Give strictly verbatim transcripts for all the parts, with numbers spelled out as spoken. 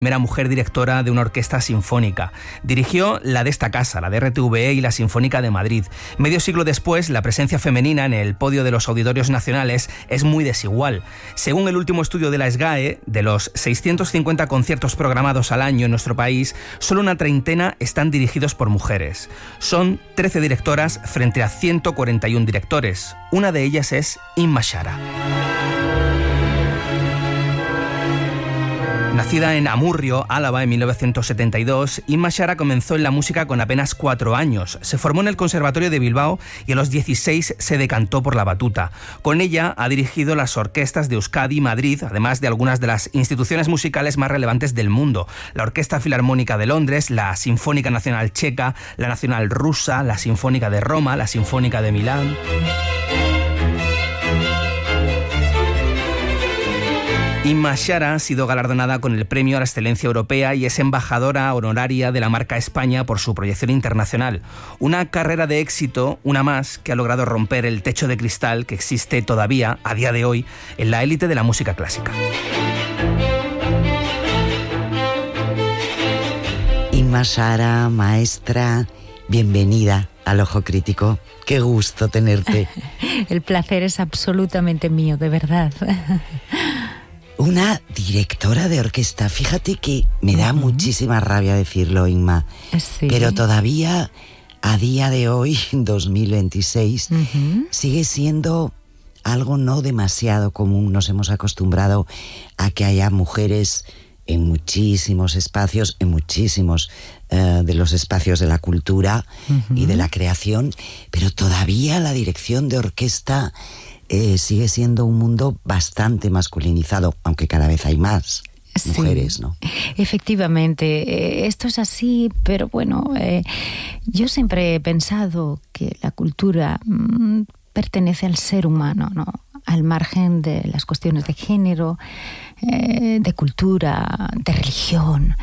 primera mujer directora de una orquesta sinfónica. Dirigió la de esta casa, la de R T V E y la Sinfónica de Madrid. Medio siglo después, la presencia femenina en el podio de los auditorios nacionales es muy desigual. Según el último estudio de la S G A E, de los seiscientos cincuenta conciertos programados al año en nuestro país, solo una treintena están dirigidos por mujeres. Son trece directoras frente a ciento cuarenta y uno directores. Una de ellas es Inma Shara. Nacida en Amurrio, Álava, en mil novecientos setenta y dos, Inma Shara comenzó en la música con apenas cuatro años. Se formó en el Conservatorio de Bilbao y a los dieciséis se decantó por la batuta. Con ella ha dirigido las orquestas de Euskadi y Madrid, además de algunas de las instituciones musicales más relevantes del mundo: la Orquesta Filarmónica de Londres, la Sinfónica Nacional Checa, la Nacional Rusa, la Sinfónica de Roma, la Sinfónica de Milán. Inma Shara ha sido galardonada con el Premio a la Excelencia Europea y es embajadora honoraria de la marca España por su proyección internacional. Una carrera de éxito, una más, que ha logrado romper el techo de cristal que existe todavía, a día de hoy, en la élite de la música clásica. Inma Shara, maestra, bienvenida al Ojo Crítico. Qué gusto tenerte. El placer es absolutamente mío, de verdad. Una directora de orquesta. Fíjate que me da uh-huh. muchísima rabia decirlo, Inma, sí. pero todavía a día de hoy, dos mil veintiséis, uh-huh. sigue siendo algo no demasiado común. Nos hemos acostumbrado a que haya mujeres en muchísimos espacios, en muchísimos uh, de los espacios de la cultura uh-huh. y de la creación, pero todavía la dirección de orquesta Eh, sigue siendo un mundo bastante masculinizado, aunque cada vez hay más mujeres, sí, ¿no? Efectivamente, eh, esto es así, pero bueno, eh, yo siempre he pensado que la cultura mmm, pertenece al ser humano, ¿no? Al margen de las cuestiones de género, eh, de cultura, de religión.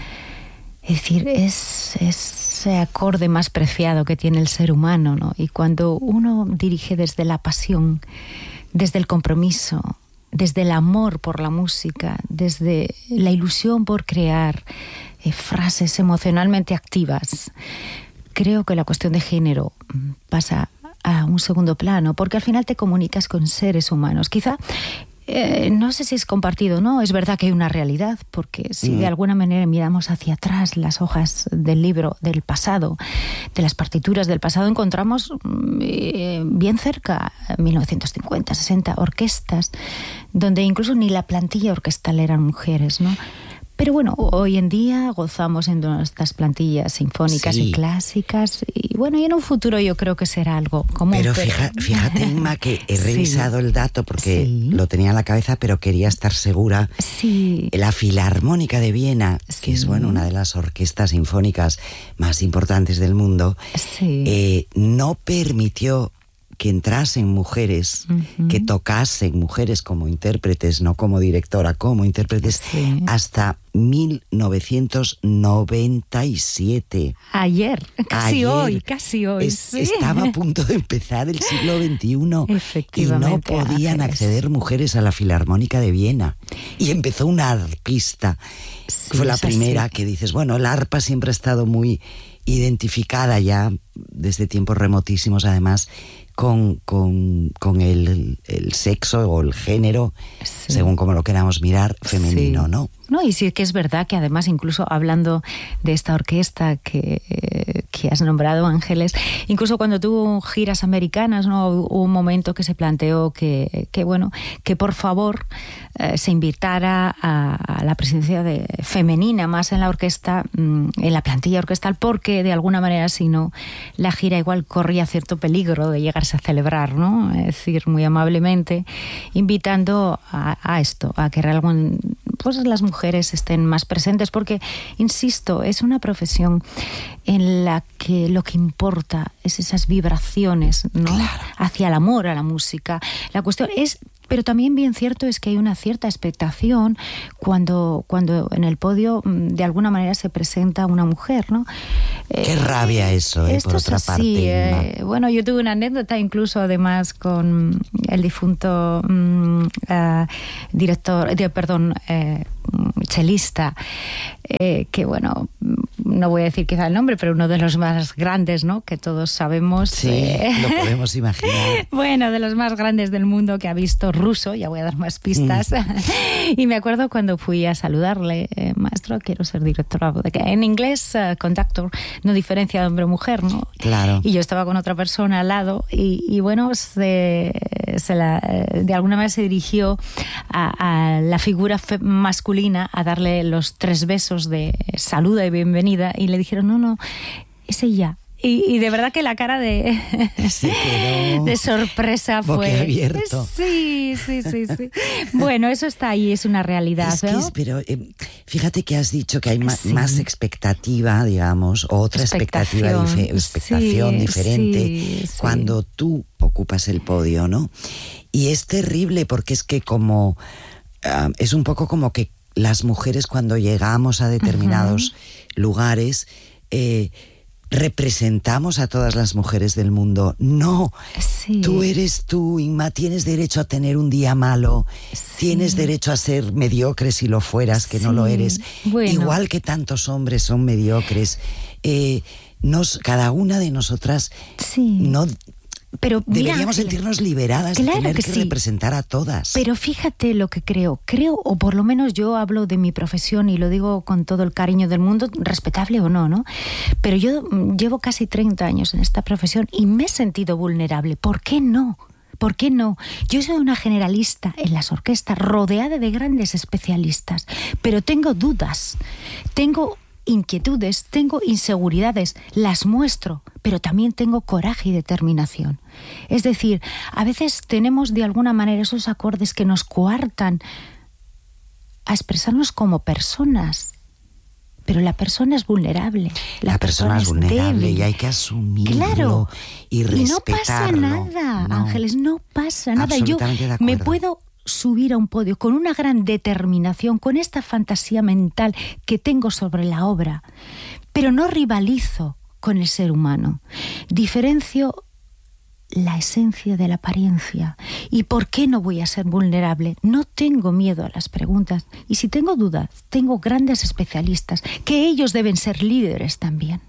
Es decir, es, es ese acorde más preciado que tiene el ser humano, ¿no? Y cuando uno dirige desde la pasión, desde el compromiso, desde el amor por la música, desde la ilusión por crear eh, frases emocionalmente activas, creo que la cuestión de género pasa a un segundo plano, porque al final te comunicas con seres humanos. Quizá Eh, no sé si es compartido o no, es verdad que hay una realidad, porque si mm. de alguna manera miramos hacia atrás las hojas del libro del pasado, de las partituras del pasado, encontramos eh, bien cerca, mil novecientos cincuenta, sesenta, orquestas, donde incluso ni la plantilla orquestal eran mujeres, ¿no? Pero bueno, hoy en día gozamos en nuestras plantillas sinfónicas sí. y clásicas, y bueno, y en un futuro yo creo que será algo común. Pero, pero... Fíjate, fíjate, Inma, que he revisado sí. el dato porque sí. lo tenía en la cabeza, pero quería estar segura. Sí. La Filarmónica de Viena, sí. que es bueno una de las orquestas sinfónicas más importantes del mundo, sí. eh, no permitió que entrasen mujeres, uh-huh. que tocasen mujeres como intérpretes, no como directora, como intérpretes, sí. hasta mil novecientos noventa y siete. Ayer, casi Ayer, hoy, casi hoy. Es, sí. Estaba a punto de empezar el siglo veintiuno y no podían Ángeles. acceder mujeres a la Filarmónica de Viena. Y empezó una arpista. Sí, Fue la primera así. que dices, bueno, la arpa siempre ha estado muy identificada ya desde tiempos remotísimos, además, con, con, con el, el sexo o el género, sí. según como lo queramos mirar, femenino, sí. ¿no? No, y sí que es verdad que además, incluso hablando de esta orquesta que, eh, que has nombrado, Ángeles, incluso cuando tuvo giras americanas, ¿no? Hubo un momento que se planteó que, que bueno, que por favor eh, se invitara a, a la presencia de, femenina más en la orquesta, en la plantilla orquestal, porque de alguna manera, si no, la gira igual corría cierto peligro de llegarse a celebrar, ¿no? Es decir, muy amablemente, invitando a, a esto, a que realmente pues las mujeres estén más presentes, porque, insisto, es una profesión en la que lo que importa es esas vibraciones, ¿no? Claro. Hacia el amor a la música. La cuestión es... Pero también bien cierto es que hay una cierta expectación cuando, cuando en el podio de alguna manera se presenta una mujer, ¿no? Qué eh, rabia eso, eh, por otra es así, parte. Eh, bueno, yo tuve una anécdota incluso además con el difunto um, uh, director, de, perdón, eh, chelista, eh, que bueno, no voy a decir quizá el nombre, pero uno de los más grandes, ¿no? Que todos sabemos. Sí, eh, lo podemos imaginar. Bueno, de los más grandes del mundo que ha visto ruso, ya voy a dar más pistas. Mm. Y me acuerdo cuando fui a saludarle, eh, maestro, quiero ser directora. En inglés, uh, conductor no diferencia de hombre o mujer, ¿no? Claro. Y yo estaba con otra persona al lado y, y bueno, se, se la, de alguna manera se dirigió a, a la figura fe, masculina a darle los tres besos de saluda y bienvenida y le dijeron, no, no, es ella. Y, y de verdad que la cara de, se quedó de sorpresa fue... boquiabierto. Sí, sí, sí, sí. Bueno, eso está ahí, es una realidad. Es ¿no? que es, pero eh, fíjate que has dicho que hay ma- sí. más expectativa, digamos, o otra expectativa, dife- expectación sí, diferente sí, sí. cuando tú ocupas el podio, ¿no? Y es terrible porque es que como... Uh, es un poco como que las mujeres cuando llegamos a determinados uh-huh. lugares... Eh, representamos a todas las mujeres del mundo. No, sí. Tú eres tú, Inma, tienes derecho a tener un día malo, sí. Tienes derecho a ser mediocre si lo fueras, que sí. no lo eres. Bueno. Igual que tantos hombres son mediocres. Eh, nos, cada una de nosotras sí. no... Pero mira, deberíamos sentirnos liberadas claro de tener que, que sí. representar a todas. Pero fíjate lo que creo. Creo, o por lo menos yo hablo de mi profesión y lo digo con todo el cariño del mundo, respetable o no, ¿no? Pero yo llevo casi treinta años en esta profesión y me he sentido vulnerable. ¿Por qué no? ¿Por qué no? Yo soy una generalista en las orquestas, rodeada de grandes especialistas, pero tengo dudas, tengo inquietudes, tengo inseguridades, las muestro, pero también tengo coraje y determinación. Es decir, a veces tenemos de alguna manera esos acordes que nos coartan a expresarnos como personas, pero la persona es vulnerable. La, la persona, persona es vulnerable débil. Y hay que asumirlo claro. y respetarlo. Y no pasa nada, no. Ángeles, no pasa nada. Yo me puedo subir a un podio con una gran determinación, con esta fantasía mental que tengo sobre la obra, pero no rivalizo con el ser humano. Diferencio la esencia de la apariencia. ¿Y por qué no voy a ser vulnerable? No tengo miedo a las preguntas. Y si tengo dudas, tengo grandes especialistas, que ellos deben ser líderes también.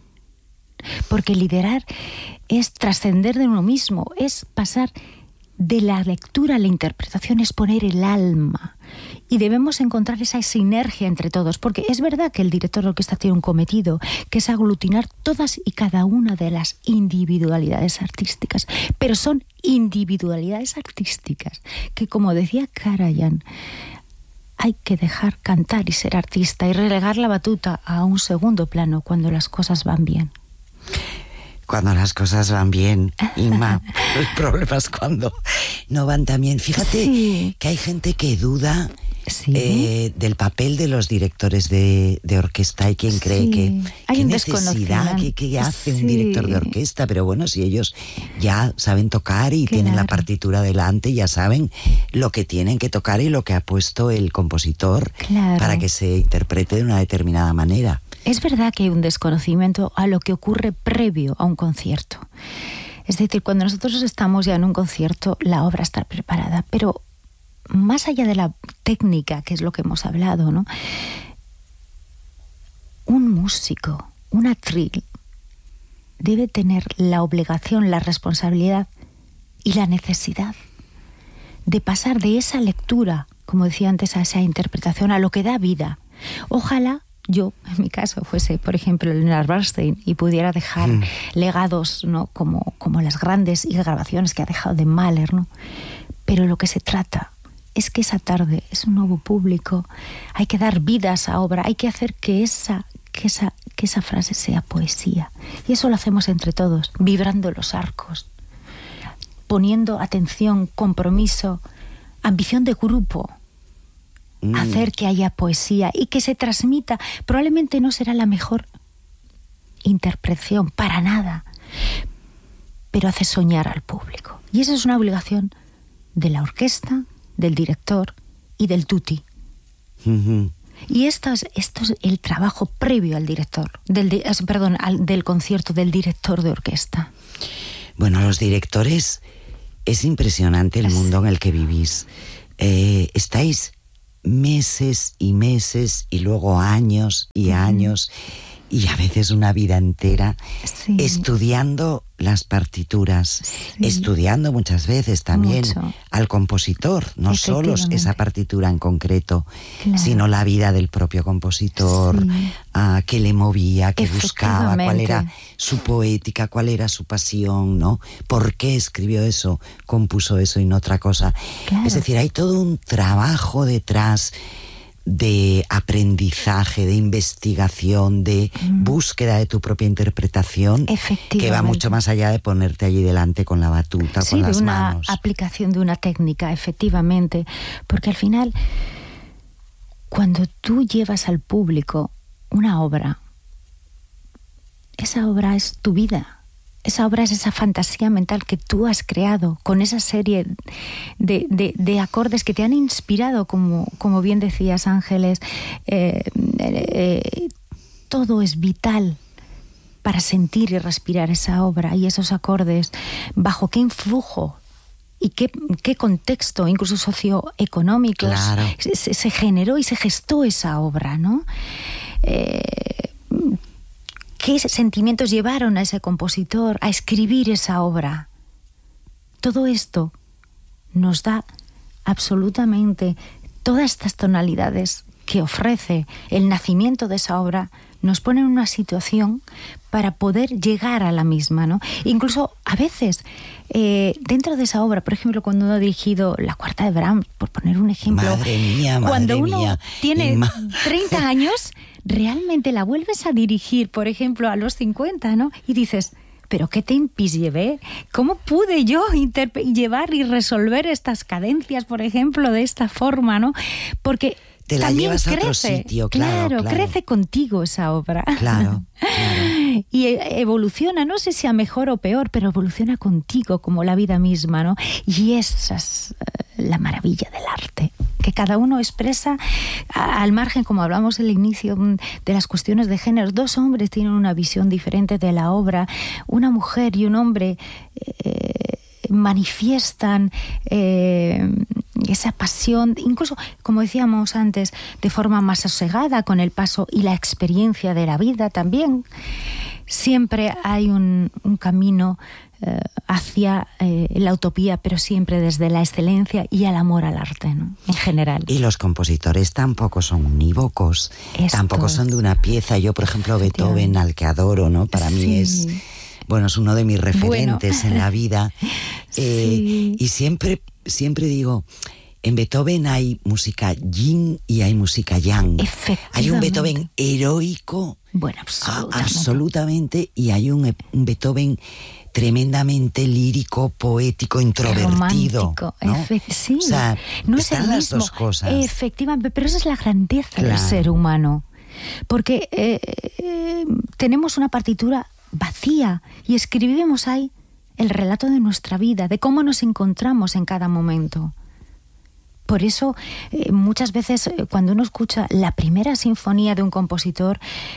Porque liderar es trascender de uno mismo, es pasar de la lectura a la interpretación, es poner el alma. Y debemos encontrar esa sinergia entre todos, porque es verdad que el director de orquesta tiene un cometido, que es aglutinar todas y cada una de las individualidades artísticas, pero son individualidades artísticas que, como decía Karajan, hay que dejar cantar y ser artista y relegar la batuta a un segundo plano cuando las cosas van bien. Cuando las cosas van bien, Inma, el problema es cuando no van tan bien. Fíjate sí. que hay gente que duda sí. eh, del papel de los directores de, de orquesta. Hay quien cree sí. que hay qué necesidad, que, que hace sí. un director de orquesta, pero bueno, si ellos ya saben tocar y claro. tienen la partitura delante, ya saben lo que tienen que tocar y lo que ha puesto el compositor claro. para que se interprete de una determinada manera. Es verdad que hay un desconocimiento a lo que ocurre previo a un concierto. Es decir, cuando nosotros estamos ya en un concierto, la obra está preparada, pero más allá de la técnica, que es lo que hemos hablado, ¿no? Un músico, un atril, debe tener la obligación, la responsabilidad y la necesidad de pasar de esa lectura, como decía antes, a esa interpretación, a lo que da vida. Ojalá yo, en mi caso, fuese, por ejemplo, Leonard Bernstein y pudiera dejar mm. legados, ¿no? como, como las grandes grabaciones que ha dejado de Mahler, ¿no? Pero lo que se trata es que esa tarde es un nuevo público, hay que dar vida a esa obra, hay que hacer que esa, que esa, que esa frase sea poesía. Y eso lo hacemos entre todos, vibrando los arcos, poniendo atención, compromiso, ambición de grupo. Mm. Hacer que haya poesía y que se transmita. Probablemente no será la mejor interpretación, para nada, pero hace soñar al público. Y esa es una obligación de la orquesta, del director y del tutti. Mm-hmm. Y esto es, esto es el trabajo previo al director, del, perdón, al, del concierto, del director de orquesta. Bueno, los directores, es impresionante el mundo en el que vivís. Eh, estáis meses y meses y luego años y años y a veces una vida entera sí. estudiando las partituras, sí. estudiando muchas veces también Mucho. al compositor, no solo esa partitura en concreto, claro. sino la vida del propio compositor, sí. uh, qué le movía, qué buscaba, cuál era su poética, cuál era su pasión, ¿no? ¿Por qué escribió eso, compuso eso y no otra cosa? Claro. Es decir, hay todo un trabajo detrás de aprendizaje, de investigación, de mm. búsqueda de tu propia interpretación, que va mucho más allá de ponerte allí delante con la batuta, sí, con las de una manos. Aplicación de una técnica, efectivamente, porque al final, cuando tú llevas al público una obra, esa obra es tu vida. Esa obra es esa fantasía mental que tú has creado con esa serie de, de, de acordes que te han inspirado, como, como bien decías, Ángeles. Eh, eh, todo es vital para sentir y respirar esa obra y esos acordes. ¿Bajo qué influjo y qué, qué contexto, incluso socioeconómico, claro. se, se generó y se gestó esa obra, ¿no? Eh, ¿Qué sentimientos llevaron a ese compositor a escribir esa obra? Todo esto nos da absolutamente todas estas tonalidades que ofrece el nacimiento de esa obra, nos pone en una situación para poder llegar a la misma, ¿no? Incluso a veces, eh, dentro de esa obra, por ejemplo, cuando uno ha dirigido la cuarta de Brahms, por poner un ejemplo, madre mía, madre cuando uno mía. tiene ma- treinta años, realmente la vuelves a dirigir, por ejemplo, a los cincuenta, ¿no? Y dices, ¿pero qué tempis llevé? ¿Cómo pude yo interpe- llevar y resolver estas cadencias, por ejemplo, de esta forma, ¿no? Porque te la también llevas crece, a otro sitio, claro, claro, claro. crece contigo esa obra. Claro, claro. Y evoluciona, no sé si a mejor o peor, pero evoluciona contigo como la vida misma, ¿no? Y esa es uh, la maravilla del arte, que cada uno expresa a, al margen, como hablamos al inicio, de las cuestiones de género. Dos hombres tienen una visión diferente de la obra. Una mujer y un hombre eh, manifiestan eh, esa pasión, incluso, como decíamos antes, de forma más sosegada, con el paso y la experiencia de la vida también. Siempre hay un, un camino eh, hacia eh, la utopía, pero siempre desde la excelencia y el amor al arte, ¿no? En general. Y los compositores tampoco son unívocos, Esto tampoco son de una pieza. Yo, por ejemplo, Beethoven, al que adoro, ¿no? Para sí. mí es... Bueno, es uno de mis referentes bueno. en la vida. Eh, sí. Y siempre, siempre digo, en Beethoven hay música yin y hay música yang. Hay un Beethoven heroico, bueno, absolutamente. A, absolutamente, y hay un, un Beethoven tremendamente lírico, poético, introvertido, ¿no? Efe- sí, o sea, no están es el las mismo. dos cosas. Efectivamente, pero esa es la grandeza claro. del ser humano. Porque eh, eh, tenemos una partitura vacía y escribimos ahí el relato de nuestra vida, de cómo nos encontramos en cada momento. Por eso, eh, muchas veces, eh, cuando uno escucha la primera sinfonía de un compositor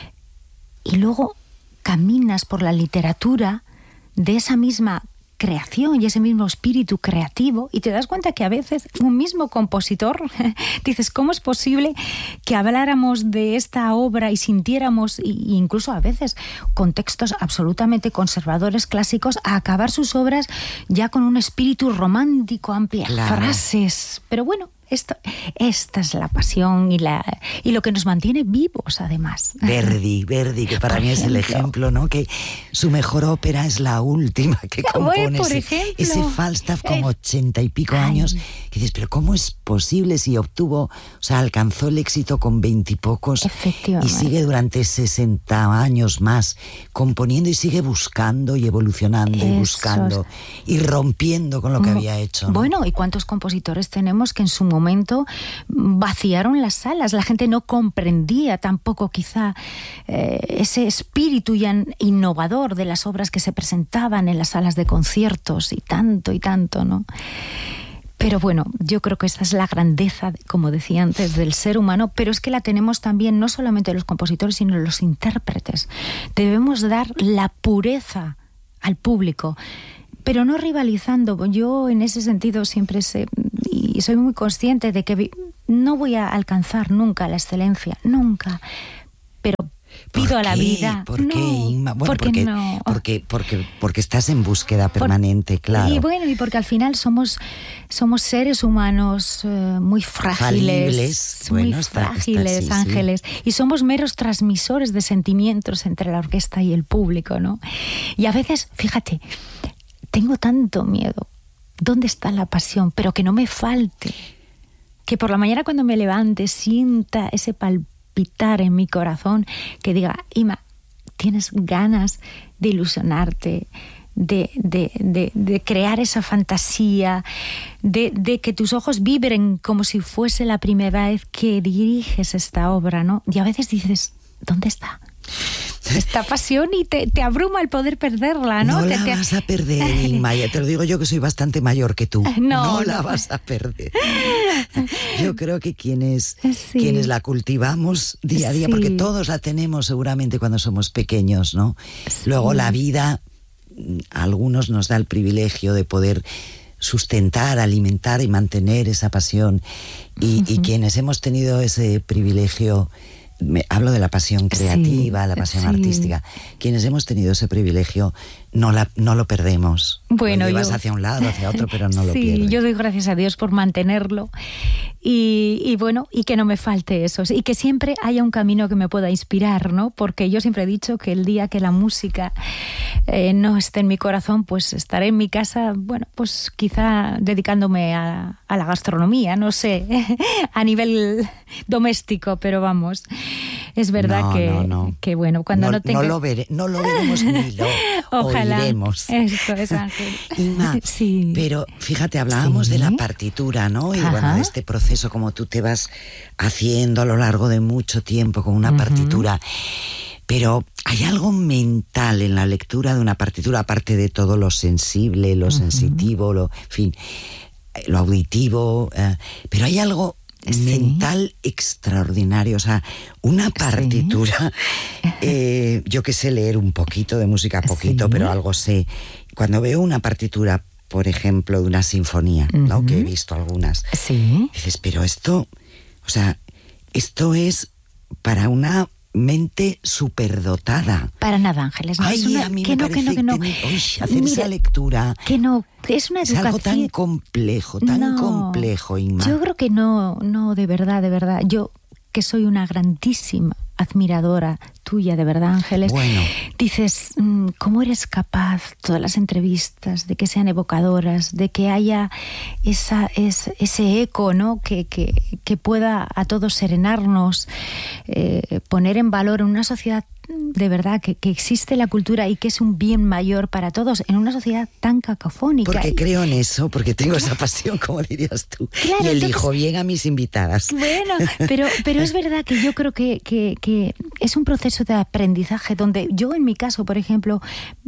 y luego caminas por la literatura de esa misma creación y ese mismo espíritu creativo, y te das cuenta que a veces un mismo compositor, dices, ¿cómo es posible que habláramos de esta obra y sintiéramos, e incluso a veces contextos absolutamente conservadores clásicos, a acabar sus obras ya con un espíritu romántico, amplias claro. frases? Pero bueno, Esto, esta es la pasión y, la, y lo que nos mantiene vivos, además. Verdi, Verdi, que para por mí ejemplo. es el ejemplo, ¿no? Que su mejor ópera es la última que compone. Por ese, ejemplo. ese Falstaff con ochenta y pico Ay. años. Que dices, pero ¿cómo es posible si obtuvo, o sea, alcanzó el éxito con veintipocos y sigue durante sesenta años más componiendo y sigue buscando y evolucionando Esos. y buscando y rompiendo con lo que Mo- había hecho, ¿no? Bueno, ¿y cuántos compositores tenemos que en su momento vaciaron las salas? La gente no comprendía tampoco quizá eh, ese espíritu ya innovador de las obras que se presentaban en las salas de conciertos y tanto y tanto, ¿no? Pero bueno, yo creo que esta es la grandeza, como decía antes, del ser humano, pero es que la tenemos también no solamente los compositores, sino los intérpretes. Debemos dar la pureza al público, pero no rivalizando. Yo en ese sentido siempre sé, y soy muy consciente de que no voy a alcanzar nunca la excelencia, nunca, pero pido a la vida. ¿Por no, qué, Inma? Bueno, porque, porque, no. porque, porque, porque estás en búsqueda permanente, Por, claro. Y bueno, y porque al final somos, somos seres humanos eh, muy frágiles, Falibles. muy Bueno, está, frágiles, está, sí, ángeles, sí. Y somos meros transmisores de sentimientos entre la orquesta y el público, ¿no? Y a veces, fíjate, tengo tanto miedo. ¿Dónde está la pasión? Pero que no me falte. Que por la mañana cuando me levante sienta ese palpitar en mi corazón, que diga, Inma, tienes ganas de ilusionarte, de, de, de, de crear esa fantasía, de, de que tus ojos vibren como si fuese la primera vez que diriges esta obra, ¿no? Y a veces dices, ¿dónde está esta pasión? Y te, te abruma el poder perderla, ¿no? No te, la te... vas a perder, Inma. Ya te lo digo yo, que soy bastante mayor que tú. No, no, no. la vas a perder. Yo creo que quienes, sí. quienes la cultivamos día a día, sí. porque todos la tenemos seguramente cuando somos pequeños, ¿no? Sí. Luego la vida, a algunos nos da el privilegio de poder sustentar, alimentar y mantener esa pasión. Y, uh-huh. y quienes hemos tenido ese privilegio... Me, hablo de la pasión creativa, sí, la pasión sí. artística. Quienes hemos tenido ese privilegio no, la, no lo perdemos. Bueno, lo llevas yo... hacia un lado, hacia otro, pero no sí, lo pierdes. Yo doy gracias a Dios por mantenerlo y, y bueno, y que no me falte eso, y que siempre haya un camino que me pueda inspirar, ¿no? Porque yo siempre he dicho que el día que la música eh, no esté en mi corazón, pues estaré en mi casa, bueno, pues quizá dedicándome a, a la gastronomía, no sé, a nivel doméstico, pero vamos... Es verdad no, que, no, no. que, bueno, cuando no, no tenga... No lo, vere, no lo veremos ni lo Ojalá. oiremos. Esto es, Ángel. Inma, sí. pero fíjate, hablábamos sí. de la partitura, ¿no? Y Ajá. bueno, de este proceso como tú te vas haciendo a lo largo de mucho tiempo con una uh-huh. partitura. Pero hay algo mental en la lectura de una partitura, aparte de todo lo sensible, lo uh-huh. sensitivo, lo, en fin, lo auditivo, eh, pero hay algo... Sí. mental extraordinario, o sea, una partitura, sí. eh, yo que sé leer un poquito de música, poquito, sí. pero algo sé. Cuando veo una partitura, por ejemplo, de una sinfonía, uh-huh. ¿no? Que he visto algunas, sí. dices, pero esto, o sea, esto es para una mente superdotada. Para nada, Ángeles. No, Ay, es una, a mí que me no, parece que no, que no. Tener, uy, hacer Mira, esa lectura. Que no, que es una educación. Es algo tan complejo, tan no, complejo, Inma. Yo creo que no, no, de verdad, de verdad. Yo, que soy una grandísima admiradora tuya, de verdad, Ángeles. Bueno. Dices, ¿cómo eres capaz, todas las entrevistas, de que sean evocadoras, de que haya esa, es, ese eco, ¿no? Que, que, que pueda a todos serenarnos, eh, poner en valor en una sociedad de verdad que, que existe la cultura y que es un bien mayor para todos en una sociedad tan cacofónica? Porque y... creo en eso, porque tengo esa pasión, como dirías tú, claro, y elijo entonces... bien a mis invitadas. Bueno, pero, pero es verdad que yo creo que, que, que es un proceso de aprendizaje donde yo, en mi caso, por ejemplo,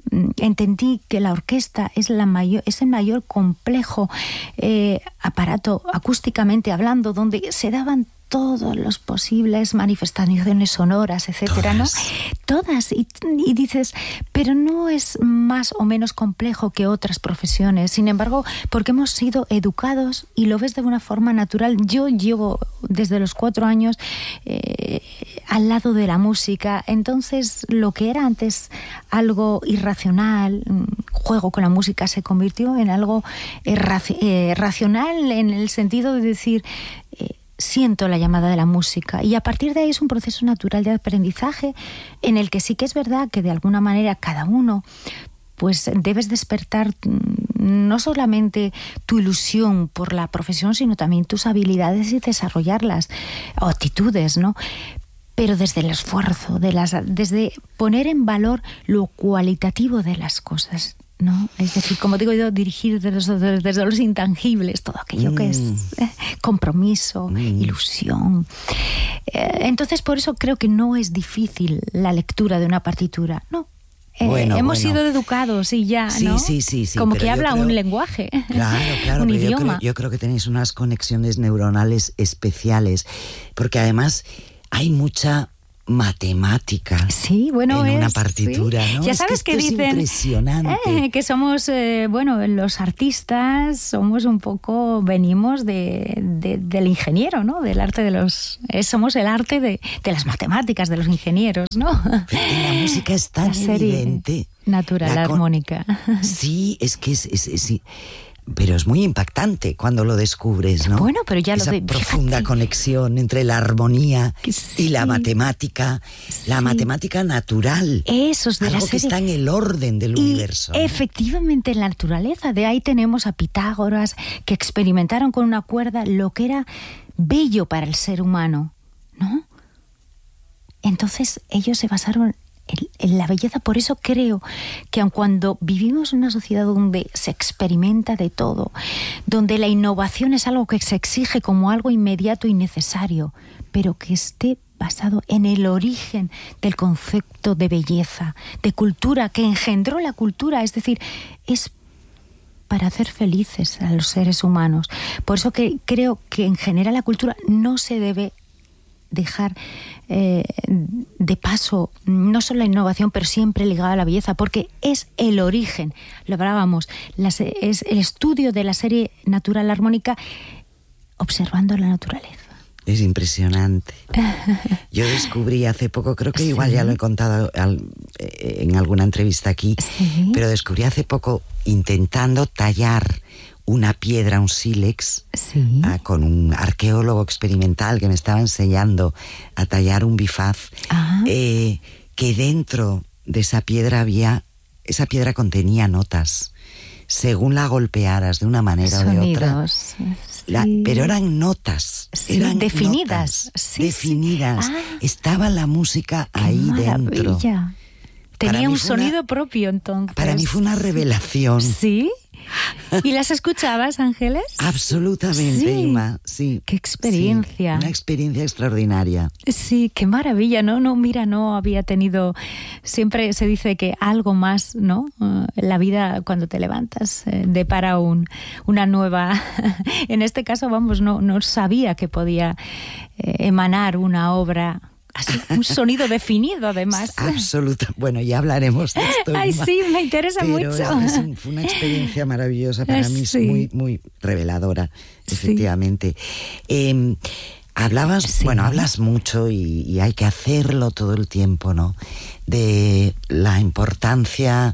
entendí que la orquesta es, la mayor, es el mayor complejo eh, aparato acústicamente hablando, donde se daban todos los posibles manifestaciones sonoras, etcétera, ¿no? Todas. Y, y dices, pero no es más o menos complejo que otras profesiones. Sin embargo, porque hemos sido educados y lo ves de una forma natural. Yo llevo desde los cuatro años eh, al lado de la música. Entonces, lo que era antes algo irracional, juego con la música, se convirtió en algo eh, raci- eh, racional, en el sentido de decir... Eh, siento la llamada de la música, y a partir de ahí es un proceso natural de aprendizaje en el que sí que es verdad que de alguna manera cada uno pues debes despertar no solamente tu ilusión por la profesión, sino también tus habilidades y desarrollarlas, o actitudes, ¿no? Pero desde el esfuerzo, de las, desde poner en valor lo cualitativo de las cosas, ¿no? Es decir, como digo yo, dirigir desde, desde, desde los intangibles, todo aquello mm. que es eh, compromiso, mm. ilusión. Eh, entonces, por eso creo que no es difícil la lectura de una partitura, ¿no? Eh, bueno, hemos bueno. sido educados y ya, sí, ¿no? Sí, sí, sí. Como que habla creo, un lenguaje, claro, claro, un pero idioma. Yo creo, yo creo que tenéis unas conexiones neuronales especiales, porque además hay mucha matemática. Sí, bueno, en es, una partitura, sí. ¿no? Ya es sabes que, que esto dicen es impresionante. Eh, que somos, eh, bueno, los artistas somos un poco, venimos de, de, del ingeniero, ¿no? Del arte de los... Eh, somos el arte de, de las matemáticas, de los ingenieros, ¿no? En la música es tan evidente. Natural, la armónica. Sí, es que es... es, es, es pero es muy impactante cuando lo descubres, ¿no? Bueno, pero ya Esa lo de... profunda fíjate. conexión entre la armonía sí. y la matemática, sí. la matemática natural. Eso es de algo la que serie. está en el orden del y universo. ¿no? Efectivamente, en la naturaleza. De ahí tenemos a Pitágoras, que experimentaron con una cuerda lo que era bello para el ser humano, ¿no? Entonces ellos se basaron en la belleza. Por eso creo que aun cuando vivimos en una sociedad donde se experimenta de todo, donde la innovación es algo que se exige como algo inmediato y necesario, pero que esté basado en el origen del concepto de belleza, de cultura, que engendró la cultura, es decir, es para hacer felices a los seres humanos. Por eso que creo que en general la cultura no se debe dejar eh, de paso, no solo la innovación, pero siempre ligada a la belleza, porque es el origen, lo hablábamos, la, es el estudio de la serie natural armónica observando la naturaleza. Es impresionante. Yo descubrí hace poco, creo que igual ¿Sí? ya lo he contado al, en alguna entrevista aquí, ¿Sí? pero descubrí hace poco intentando tallar una piedra, un sílex, sí. ah, con un arqueólogo experimental que me estaba enseñando a tallar un bifaz, eh, que dentro de esa piedra había, esa piedra contenía notas. Según la golpearas de una manera Sonidos, o de otra, sí. la, pero eran notas, sí, eran definidas, notas, sí, definidas. Sí. Ah, estaba la música ahí maravilla. dentro. Tenía un sonido una, propio entonces. Para mí fue una revelación. ¿Sí? ¿Y las escuchabas, Ángeles? Absolutamente, sí. Ima, sí. ¡Qué experiencia! Sí, una experiencia extraordinaria. Sí, qué maravilla, ¿no? No, mira, no había tenido... Siempre se dice que algo más, ¿no? Uh, la vida, cuando te levantas, eh, depara un, una nueva... En este caso, vamos, no, no sabía que podía eh, emanar una obra... Así, un sonido definido, además. Absoluta. Bueno, ya hablaremos de esto. Ay, Ima, sí, me interesa pero mucho. Es, es, fue una experiencia maravillosa para sí. mí, es muy, muy reveladora, efectivamente. Sí. Eh, hablabas, sí. bueno, hablas mucho y, y hay que hacerlo todo el tiempo, ¿no? De la importancia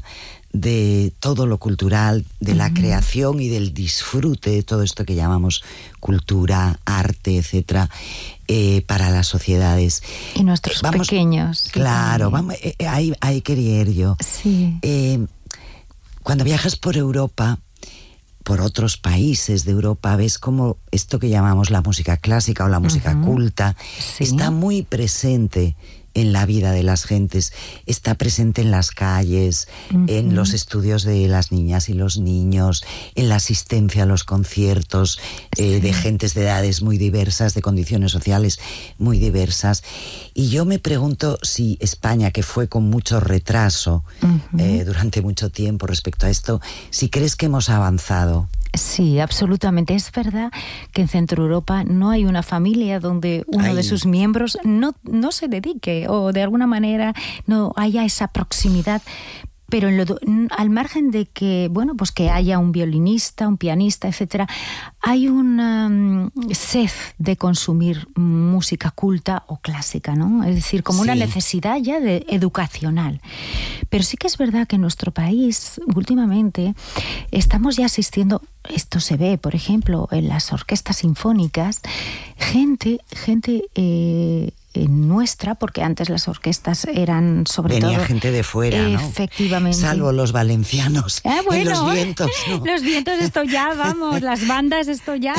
de todo lo cultural, de uh-huh. la creación y del disfrute de todo esto que llamamos cultura, arte, etcétera, eh, para las sociedades. Y nuestros vamos, pequeños. Claro, vamos, eh, ahí, ahí quería ir yo. Sí. Eh, cuando viajas por Europa, por otros países de Europa, ves como esto que llamamos la música clásica o la música uh-huh. culta sí. está muy presente en la vida de las gentes, está presente en las calles, uh-huh. en los estudios de las niñas y los niños, en la asistencia a los conciertos eh, sí. de gentes de edades muy diversas, de condiciones sociales muy diversas. Y yo me pregunto si España, que fue con mucho retraso uh-huh. eh, durante mucho tiempo respecto a esto, si crees que hemos avanzado. Sí, absolutamente. Es verdad que en Centro Europa no hay una familia donde uno Ay. de sus miembros no, no se dedique o de alguna manera no haya esa proximidad. Pero en lo, al margen de que, bueno, pues que haya un violinista, un pianista, etcétera, hay una um, sed de consumir música culta o clásica, ¿no? Es decir, como sí. una necesidad ya de educacional. Pero sí que es verdad que en nuestro país, últimamente, estamos ya asistiendo, esto se ve, por ejemplo, en las orquestas sinfónicas, gente, gente... Eh, nuestra, porque antes las orquestas eran sobre Venía todo... Venía gente de fuera, ¿no? Efectivamente. Salvo los valencianos. Ah, bueno, en los vientos, ¿no? Los vientos, esto ya, vamos, las bandas, esto ya.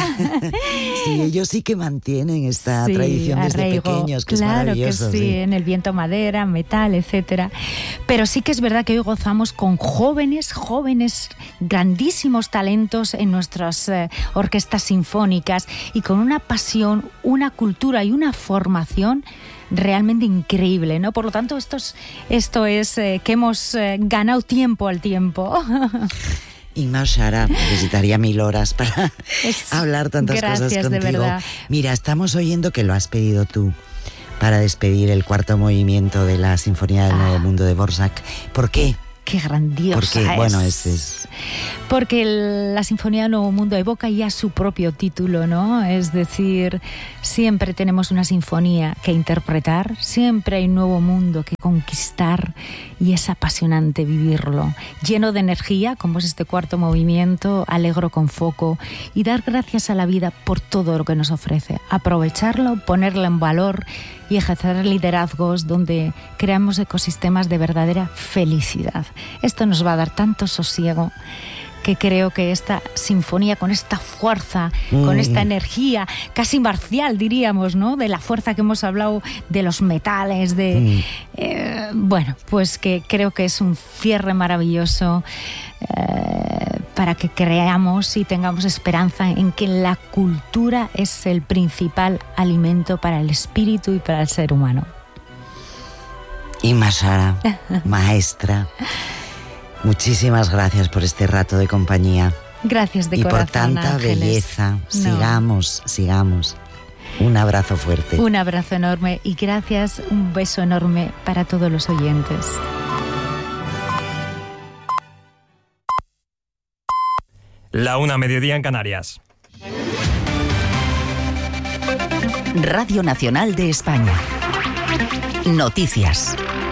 Sí, ellos sí que mantienen esta sí, tradición desde arraigo, pequeños, que claro es maravilloso. Que sí, sí, en el viento madera, metal, etcétera. Pero sí que es verdad que hoy gozamos con jóvenes, jóvenes, grandísimos talentos en nuestras eh, orquestas sinfónicas y con una pasión, una cultura y una formación realmente increíble, ¿no? Por lo tanto, esto es, esto es eh, que hemos eh, ganado tiempo al tiempo. Ima Oshara, necesitaría mil horas para es, hablar tantas gracias, cosas contigo. De verdad. Mira, estamos oyendo que lo has pedido tú. para despedir el cuarto movimiento de la Sinfonía del Nuevo Mundo de Dvořák. ¿Por qué? Qué grandiosa Porque, es. bueno, es, es... Porque el, la Sinfonía del Nuevo Mundo evoca ya su propio título, ¿no? Es decir, siempre tenemos una sinfonía que interpretar, siempre hay un nuevo mundo que conquistar y es apasionante vivirlo. Lleno de energía, como es este cuarto movimiento, alegro con foco y dar gracias a la vida por todo lo que nos ofrece. Aprovecharlo, ponerlo en valor y ejercer liderazgos donde creamos ecosistemas de verdadera felicidad. Esto nos va a dar tanto sosiego que creo que esta sinfonía, con esta fuerza, mm. con esta energía casi marcial, diríamos, ¿no? De la fuerza que hemos hablado de los metales, de mm. eh, bueno, pues que creo que es un cierre maravilloso eh, para que creamos y tengamos esperanza en que la cultura es el principal alimento para el espíritu y para el ser humano. Inma Sara, maestra, muchísimas gracias por este rato de compañía. Gracias de y corazón, por tanta Ángeles. Belleza. No. Sigamos, sigamos. Un abrazo fuerte. Un abrazo enorme y gracias, un beso enorme para todos los oyentes. La una, mediodía en Canarias. Radio Nacional de España. Noticias.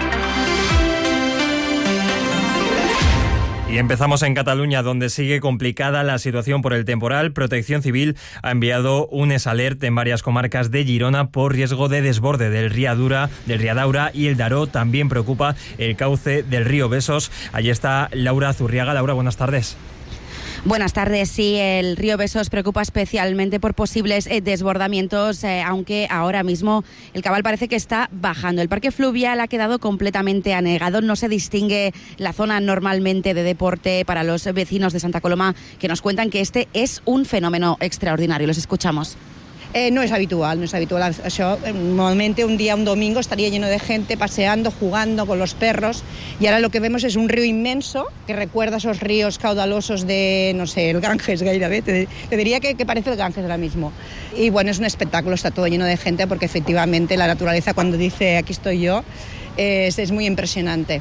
Y empezamos en Cataluña, donde sigue complicada la situación por el temporal. Protección Civil ha enviado un esalert en varias comarcas de Girona por riesgo de desborde del Riadura, del Riadaura y el Daró. También preocupa el cauce del río Besos. Allí está Laura Zurriaga. Laura, buenas tardes. Buenas tardes. Sí, el río Besos preocupa especialmente por posibles eh, desbordamientos, eh, aunque ahora mismo el cabal parece que está bajando. El parque fluvial ha quedado completamente anegado. No se distingue la zona normalmente de deporte para los vecinos de Santa Coloma, que nos cuentan que este es un fenómeno extraordinario. Los escuchamos. Eh, no es habitual, no es habitual. Això, normalmente un día, un domingo, estaría lleno de gente paseando, jugando con los perros, y ahora lo que vemos es un río inmenso que recuerda a esos ríos caudalosos de, no sé, el Ganges, gairebé. Te, te diría que, que parece el Ganges ahora mismo. Y bueno, es un espectáculo, está todo lleno de gente, porque efectivamente la naturaleza, cuando dice aquí estoy yo, es, es muy impresionante.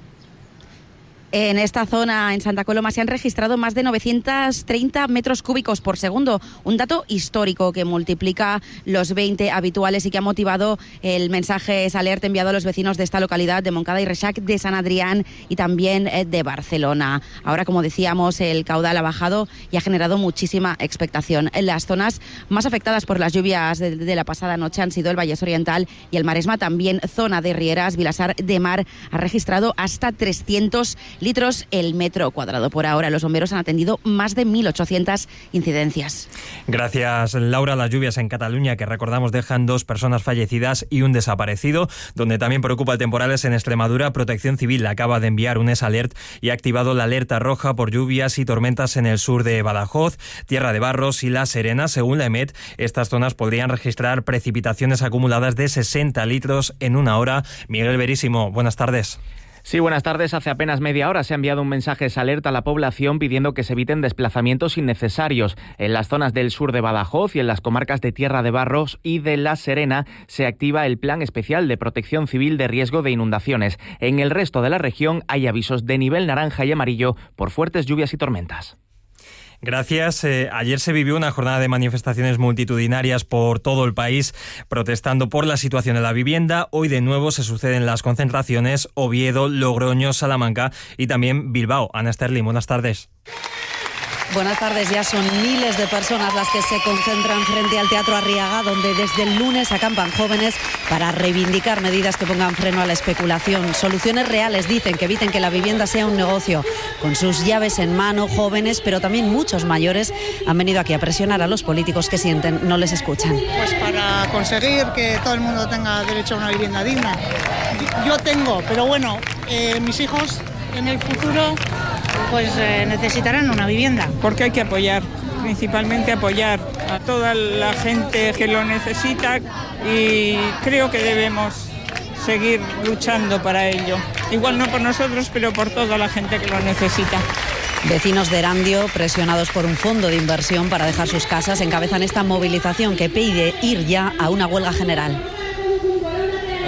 En esta zona, en Santa Coloma, se han registrado más de novecientos treinta metros cúbicos por segundo, un dato histórico que multiplica los veinte habituales y que ha motivado el mensaje es alerta enviado a los vecinos de esta localidad de Montcada y Reixac, de San Adrián y también de Barcelona. Ahora, como decíamos, el caudal ha bajado y ha generado muchísima expectación. Las zonas más afectadas por las lluvias de, de la pasada noche han sido el Vallès Oriental y el Maresma, también zona de Rieras. Vilassar de Mar ha registrado hasta trescientos litros el metro cuadrado. Por ahora, los bomberos han atendido más de mil ochocientas incidencias. Gracias, Laura. Las lluvias en Cataluña, que recordamos dejan dos personas fallecidas y un desaparecido. Donde también preocupa el temporal es en Extremadura. Protección Civil acaba de enviar un esalert y ha activado la alerta roja por lluvias y tormentas en el sur de Badajoz, Tierra de Barros y La Serena. Según la EMET, estas zonas podrían registrar precipitaciones acumuladas de sesenta litros en una hora. Miguel Verísimo, buenas tardes. Sí, buenas tardes. Hace apenas media hora se ha enviado un mensaje de alerta a la población pidiendo que se eviten desplazamientos innecesarios. En las zonas del sur de Badajoz y en las comarcas de Tierra de Barros y de La Serena se activa el Plan Especial de Protección Civil de Riesgo de Inundaciones. En el resto de la región hay avisos de nivel naranja y amarillo por fuertes lluvias y tormentas. Gracias. Eh, ayer se vivió una jornada de manifestaciones multitudinarias por todo el país protestando por la situación de la vivienda. Hoy de nuevo se suceden las concentraciones Oviedo, Logroño, Salamanca y también Bilbao. Ana Sterling, buenas tardes. Buenas tardes, ya son miles de personas las que se concentran frente al Teatro Arriaga, donde desde el lunes acampan jóvenes para reivindicar medidas que pongan freno a la especulación. Soluciones reales, dicen, que eviten que la vivienda sea un negocio. Con sus llaves en mano, jóvenes, pero también muchos mayores, han venido aquí a presionar a los políticos que sienten no les escuchan. Pues para conseguir que todo el mundo tenga derecho a una vivienda digna. Yo tengo, pero bueno, eh, mis hijos en el futuro pues eh, necesitarán una vivienda. Porque hay que apoyar, principalmente apoyar a toda la gente que lo necesita y creo que debemos seguir luchando para ello. Igual no por nosotros, pero por toda la gente que lo necesita. Vecinos de Erandio, presionados por un fondo de inversión para dejar sus casas, encabezan esta movilización que pide ir ya a una huelga general.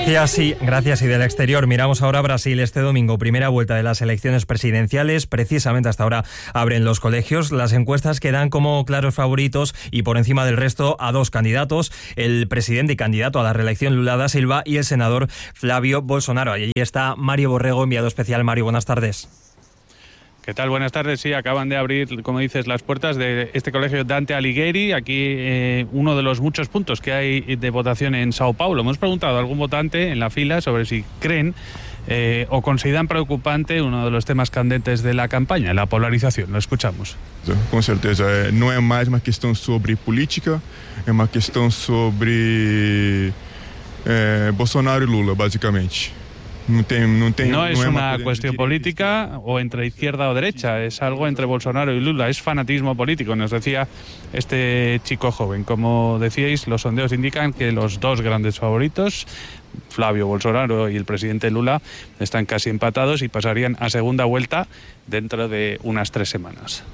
Gracias y, gracias y del exterior miramos ahora a Brasil. Este domingo, primera vuelta de las elecciones presidenciales. Precisamente hasta ahora abren los colegios. Las encuestas que dan como claros favoritos y por encima del resto a dos candidatos: el presidente y candidato a la reelección Lula da Silva y el senador Flavio Bolsonaro. Allí está Mario Borrego, enviado especial. Mario, buenas tardes. ¿Qué tal? Buenas tardes. Sí, acaban de abrir, como dices, las puertas de este colegio Dante Alighieri. Aquí eh, uno de los muchos puntos que hay de votación en Sao Paulo. Hemos preguntado a algún votante en la fila sobre si creen eh, o consideran preocupante uno de los temas candentes de la campaña, la polarización. Lo escuchamos. Com certeza, não é mais uma questão sobre política, é uma questão sobre eh, Bolsonaro e Lula, basicamente. No, ten, no, ten, no es no una cuestión política o entre izquierda o derecha, es algo entre Bolsonaro y Lula, es fanatismo político, nos decía este chico joven. Como decíais, los sondeos indican que los dos grandes favoritos, Flavio Bolsonaro y el presidente Lula, están casi empatados y pasarían a segunda vuelta dentro de unas tres semanas.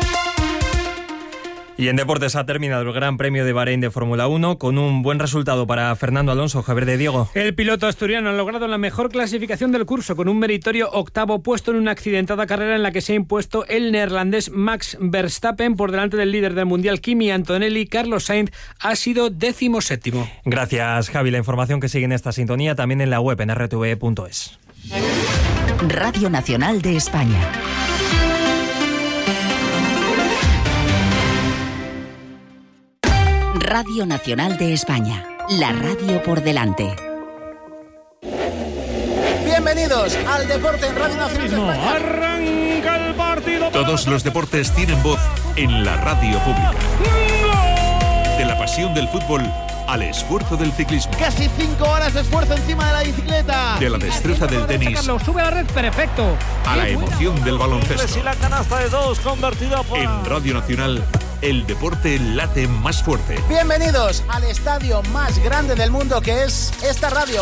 Y en deportes ha terminado el Gran Premio de Bahrein de Fórmula uno con un buen resultado para Fernando Alonso. Javier de Diego. El piloto asturiano ha logrado la mejor clasificación del curso con un meritorio octavo puesto en una accidentada carrera en la que se ha impuesto el neerlandés Max Verstappen por delante del líder del mundial Kimi Antonelli. Carlos Sainz ha sido décimo séptimo. Gracias, Javi. La información que sigue en esta sintonía también en la web en r t v punto es. Radio Nacional de España. Radio Nacional de España, la radio por delante. Bienvenidos al deporte en Radio Nacional de España. Arranca el partido. Todos los deportes tienen voz en la radio pública. De la pasión del fútbol al esfuerzo del ciclismo. Casi cinco horas de esfuerzo encima de la bicicleta. De la destreza del tenis. Sube a la red, perfecto. A la emoción del baloncesto. Y la canasta de dos convertida por... En Radio Nacional, el deporte late más fuerte. Bienvenidos al estadio más grande del mundo, que es esta radio.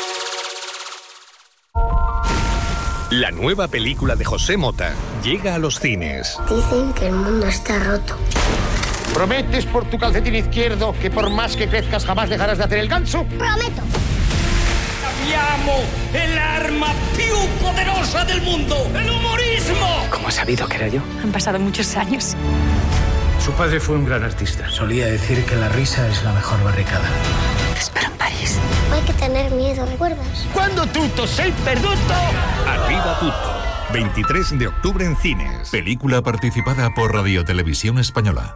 La nueva película de José Mota llega a los cines. Dicen que el mundo está roto. ¿Prometes por tu calcetín izquierdo que por más que crezcas jamás dejarás de hacer el ganso? Prometo. Abbiamo el arma più poderosa del mundo, el humorismo. ¿Cómo has sabido que era yo? Han pasado muchos años. Su padre fue un gran artista. Solía decir que la risa es la mejor barricada. Te espero en París. No hay que tener miedo, ¿recuerdas? Cuando tutto sei perduto. Arriba tutto. veintitrés de octubre en cines. Película participada por Radio Televisión Española.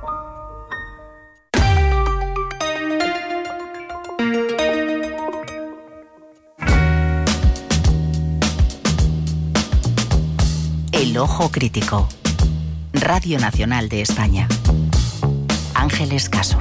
El ojo crítico. Radio Nacional de España. Ángeles Caso.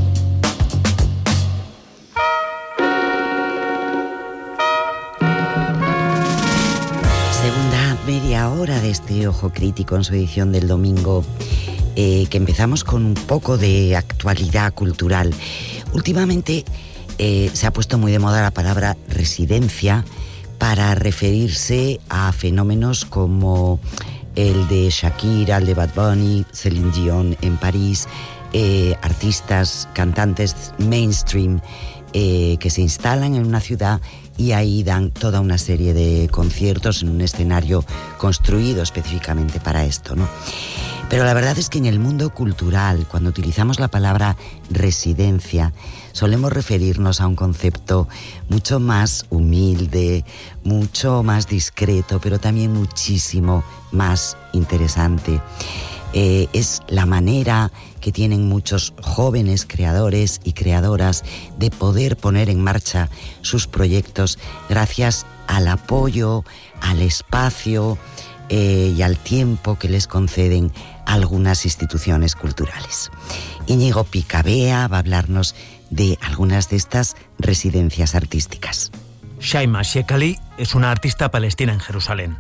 Segunda media hora de este Ojo Crítico en su edición del domingo, eh, que empezamos con un poco de actualidad cultural. Últimamente eh, se ha puesto muy de moda la palabra residencia para referirse a fenómenos como el de Shakira, el de Bad Bunny, Celine Dion en París, eh, artistas, cantantes mainstream eh, que se instalan en una ciudad y ahí dan toda una serie de conciertos en un escenario construido específicamente para esto, ¿no? Pero la verdad es que en el mundo cultural, cuando utilizamos la palabra residencia, solemos referirnos a un concepto mucho más humilde, mucho más discreto, pero también muchísimo más interesante. Eh, es la manera que tienen muchos jóvenes creadores y creadoras de poder poner en marcha sus proyectos gracias al apoyo, al espacio eh, y al tiempo que les conceden algunas instituciones culturales. Íñigo Picabea va a hablarnos de algunas de estas residencias artísticas. Shaima Shekali es una artista palestina en Jerusalén.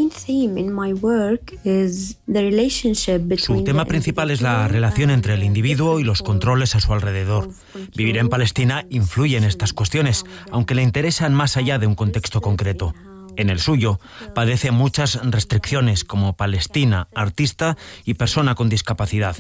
Su tema principal es la relación entre el individuo y los controles a su alrededor. Vivir en Palestina influye en estas cuestiones, aunque le interesan más allá de un contexto concreto. En el suyo, padece muchas restricciones como palestina, artista y persona con discapacidad.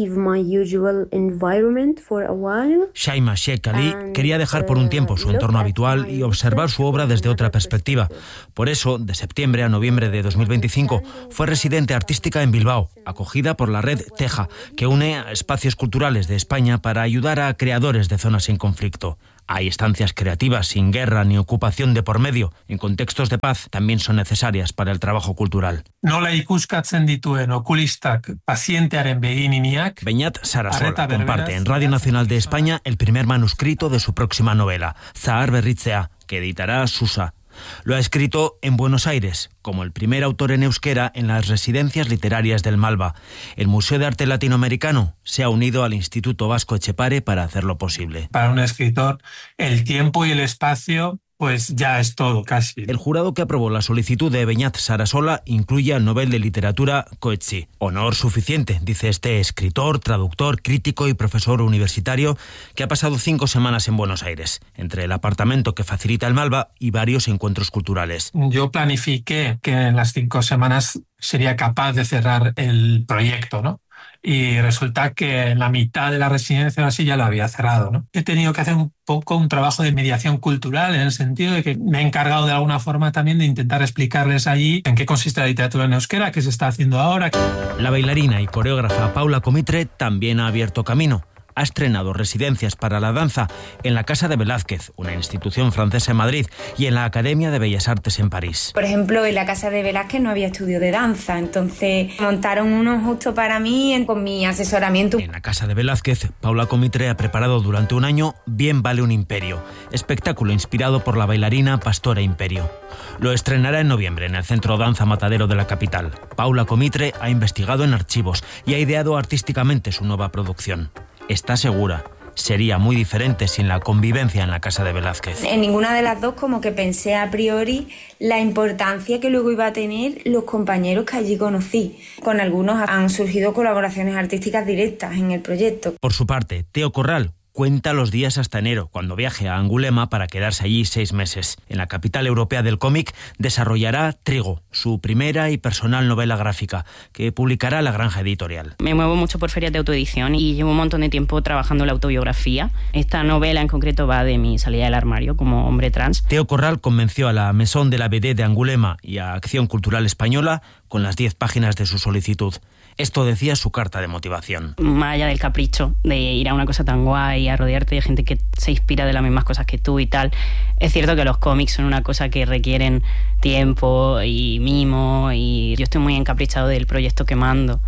Shaima Sheikh Ali quería dejar por un tiempo su entorno habitual y observar su obra desde otra perspectiva. Por eso, de septiembre a noviembre de dos mil veinticinco, fue residente artística en Bilbao, acogida por la red Teja, que une a espacios culturales de España para ayudar a creadores de zonas en conflicto. Hay estancias creativas sin guerra ni ocupación de por medio. En contextos de paz también son necesarias para el trabajo cultural. Nola ikuskatzen dituen okulistak pazientearen begiraniak. Beñat Sarasola comparte en Radio Nacional de España el primer manuscrito de su próxima novela, Zahar Berritzea, que editará Susa. Lo ha escrito en Buenos Aires, como el primer autor en euskera en las residencias literarias del Malva. El Museo de Arte Latinoamericano se ha unido al Instituto Vasco Etxepare para hacerlo posible. Para un escritor, el tiempo y el espacio pues ya es todo, casi. El jurado que aprobó la solicitud de Beñat Sarasola incluye al Nobel de Literatura Coetzee. Honor suficiente, dice este escritor, traductor, crítico y profesor universitario que ha pasado cinco semanas en Buenos Aires, entre el apartamento que facilita el Malva y varios encuentros culturales. Yo planifiqué que en las cinco semanas sería capaz de cerrar el proyecto, ¿no? Y resulta que en la mitad de la residencia así ya lo había cerrado, ¿no? He tenido que hacer un poco un trabajo de mediación cultural en el sentido de que me he encargado de alguna forma también de intentar explicarles allí en qué consiste la literatura en euskera, qué se está haciendo ahora. La bailarina y coreógrafa Paula Comitre también ha abierto camino. Ha estrenado residencias para la danza en la Casa de Velázquez, una institución francesa en Madrid, y en la Academia de Bellas Artes en París. Por ejemplo, en la Casa de Velázquez no había estudio de danza, entonces montaron uno justo para mí con mi asesoramiento. En la Casa de Velázquez, Paula Comitre ha preparado durante un año Bien vale un imperio, espectáculo inspirado por la bailarina Pastora Imperio. Lo estrenará en noviembre en el Centro Danza Matadero de la capital. Paula Comitre ha investigado en archivos y ha ideado artísticamente su nueva producción. Está segura, sería muy diferente sin la convivencia en la Casa de Velázquez. En ninguna de las dos como que pensé a priori la importancia que luego iba a tener los compañeros que allí conocí. Con algunos han surgido colaboraciones artísticas directas en el proyecto. Por su parte, Teo Corral cuenta los días hasta enero, cuando viaje a Angulema para quedarse allí seis meses. En la capital europea del cómic desarrollará Trigo, su primera y personal novela gráfica, que publicará La Granja Editorial. Me muevo mucho por ferias de autoedición y llevo un montón de tiempo trabajando en la autobiografía. Esta novela en concreto va de mi salida del armario como hombre trans. Teo Corral convenció a la Maison de la B D de Angulema y a Acción Cultural Española con las diez páginas de su solicitud. Esto decía su carta de motivación. Más allá del capricho de ir a una cosa tan guay, a rodearte de gente que se inspira de las mismas cosas que tú y tal, es cierto que los cómics son una cosa que requieren tiempo y mimo y yo estoy muy encaprichado del proyecto que mando.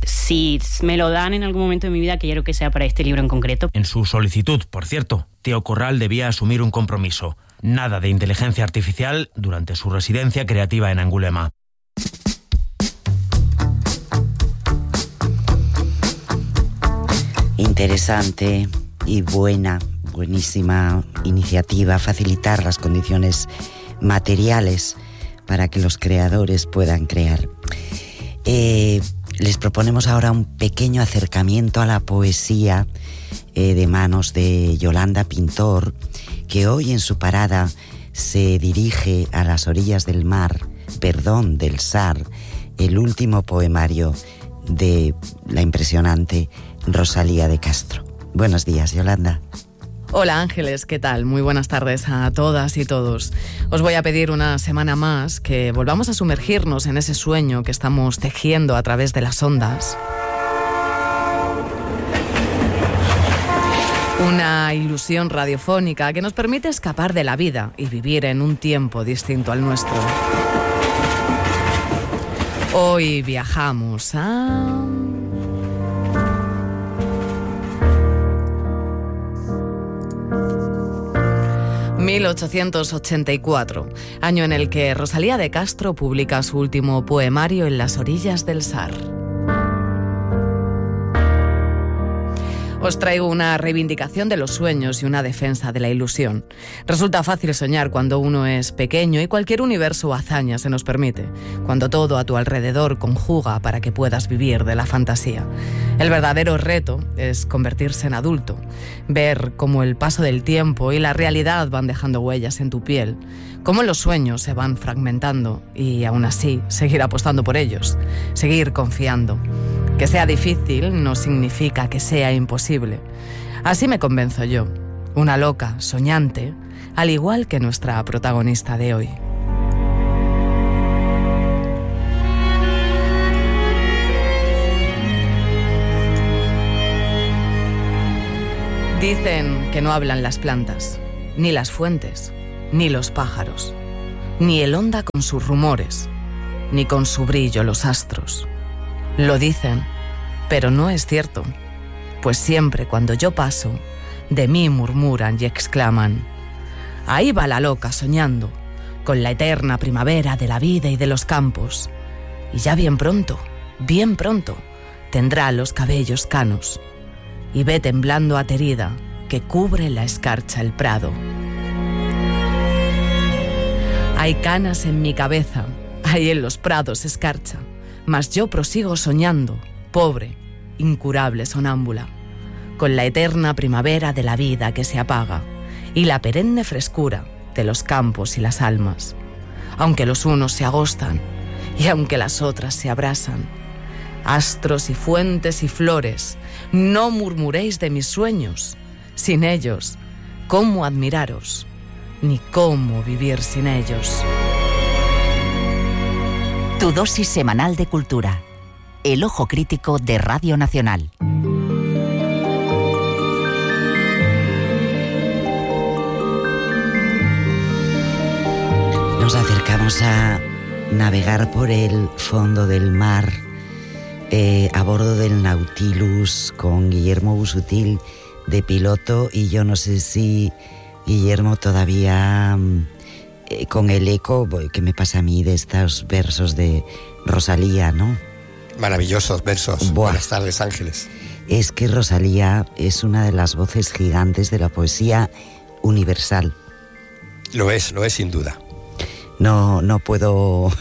Si me lo dan en algún momento de mi vida, que quiero que sea para este libro en concreto. En su solicitud, por cierto, Teo Corral debía asumir un compromiso. Nada de inteligencia artificial durante su residencia creativa en Angulema. Interesante y buena, buenísima iniciativa, facilitar las condiciones materiales para que los creadores puedan crear. Eh, les proponemos ahora un pequeño acercamiento a la poesía eh, de manos de Yolanda Pintor, que hoy en su parada se dirige a las orillas del mar, perdón, del Sar, el último poemario de la impresionante Rosalía de Castro. Buenos días, Yolanda. Hola Ángeles, ¿qué tal? Muy buenas tardes a todas y todos. Os voy a pedir una semana más que volvamos a sumergirnos en ese sueño que estamos tejiendo a través de las ondas. Una ilusión radiofónica que nos permite escapar de la vida y vivir en un tiempo distinto al nuestro. Hoy viajamos a... mil ochocientos ochenta y cuatro, año en el que Rosalía de Castro publica su último poemario En las orillas del Sar. Os traigo una reivindicación de los sueños y una defensa de la ilusión. Resulta fácil soñar cuando uno es pequeño y cualquier universo o hazaña se nos permite, cuando todo a tu alrededor conjuga para que puedas vivir de la fantasía. El verdadero reto es convertirse en adulto, ver cómo el paso del tiempo y la realidad van dejando huellas en tu piel, cómo los sueños se van fragmentando y aún así seguir apostando por ellos, seguir confiando. Que sea difícil no significa que sea imposible. Así me convenzo yo, una loca soñante, al igual que nuestra protagonista de hoy. Dicen que no hablan las plantas, ni las fuentes, ni los pájaros, ni el onda con sus rumores, ni con su brillo los astros. Lo dicen, pero no es cierto, pues siempre cuando yo paso, de mí murmuran y exclaman: ahí va la loca soñando, con la eterna primavera de la vida y de los campos. Y ya bien pronto, bien pronto, tendrá los cabellos canos, y ve temblando aterida que cubre la escarcha el prado. Hay canas en mi cabeza, hay en los prados escarcha, mas yo prosigo soñando, pobre, incurable sonámbula, con la eterna primavera de la vida que se apaga y la perenne frescura de los campos y las almas. Aunque los unos se agostan y aunque las otras se abrasan, astros y fuentes y flores, no murmuréis de mis sueños. Sin ellos, ¿cómo admiraros? Ni cómo vivir sin ellos. Tu dosis semanal de cultura. El ojo crítico de Radio Nacional. Nos acercamos a navegar por el fondo del mar eh, a bordo del Nautilus con Guillermo Busutil de piloto, y yo no sé si Guillermo todavía eh, con el eco que me pasa a mí de estos versos de Rosalía, ¿no? Maravillosos versos. Buah. Buenas tardes, Ángeles. Es que Rosalía es una de las voces gigantes de la poesía universal. Lo es, lo es sin duda. No, no puedo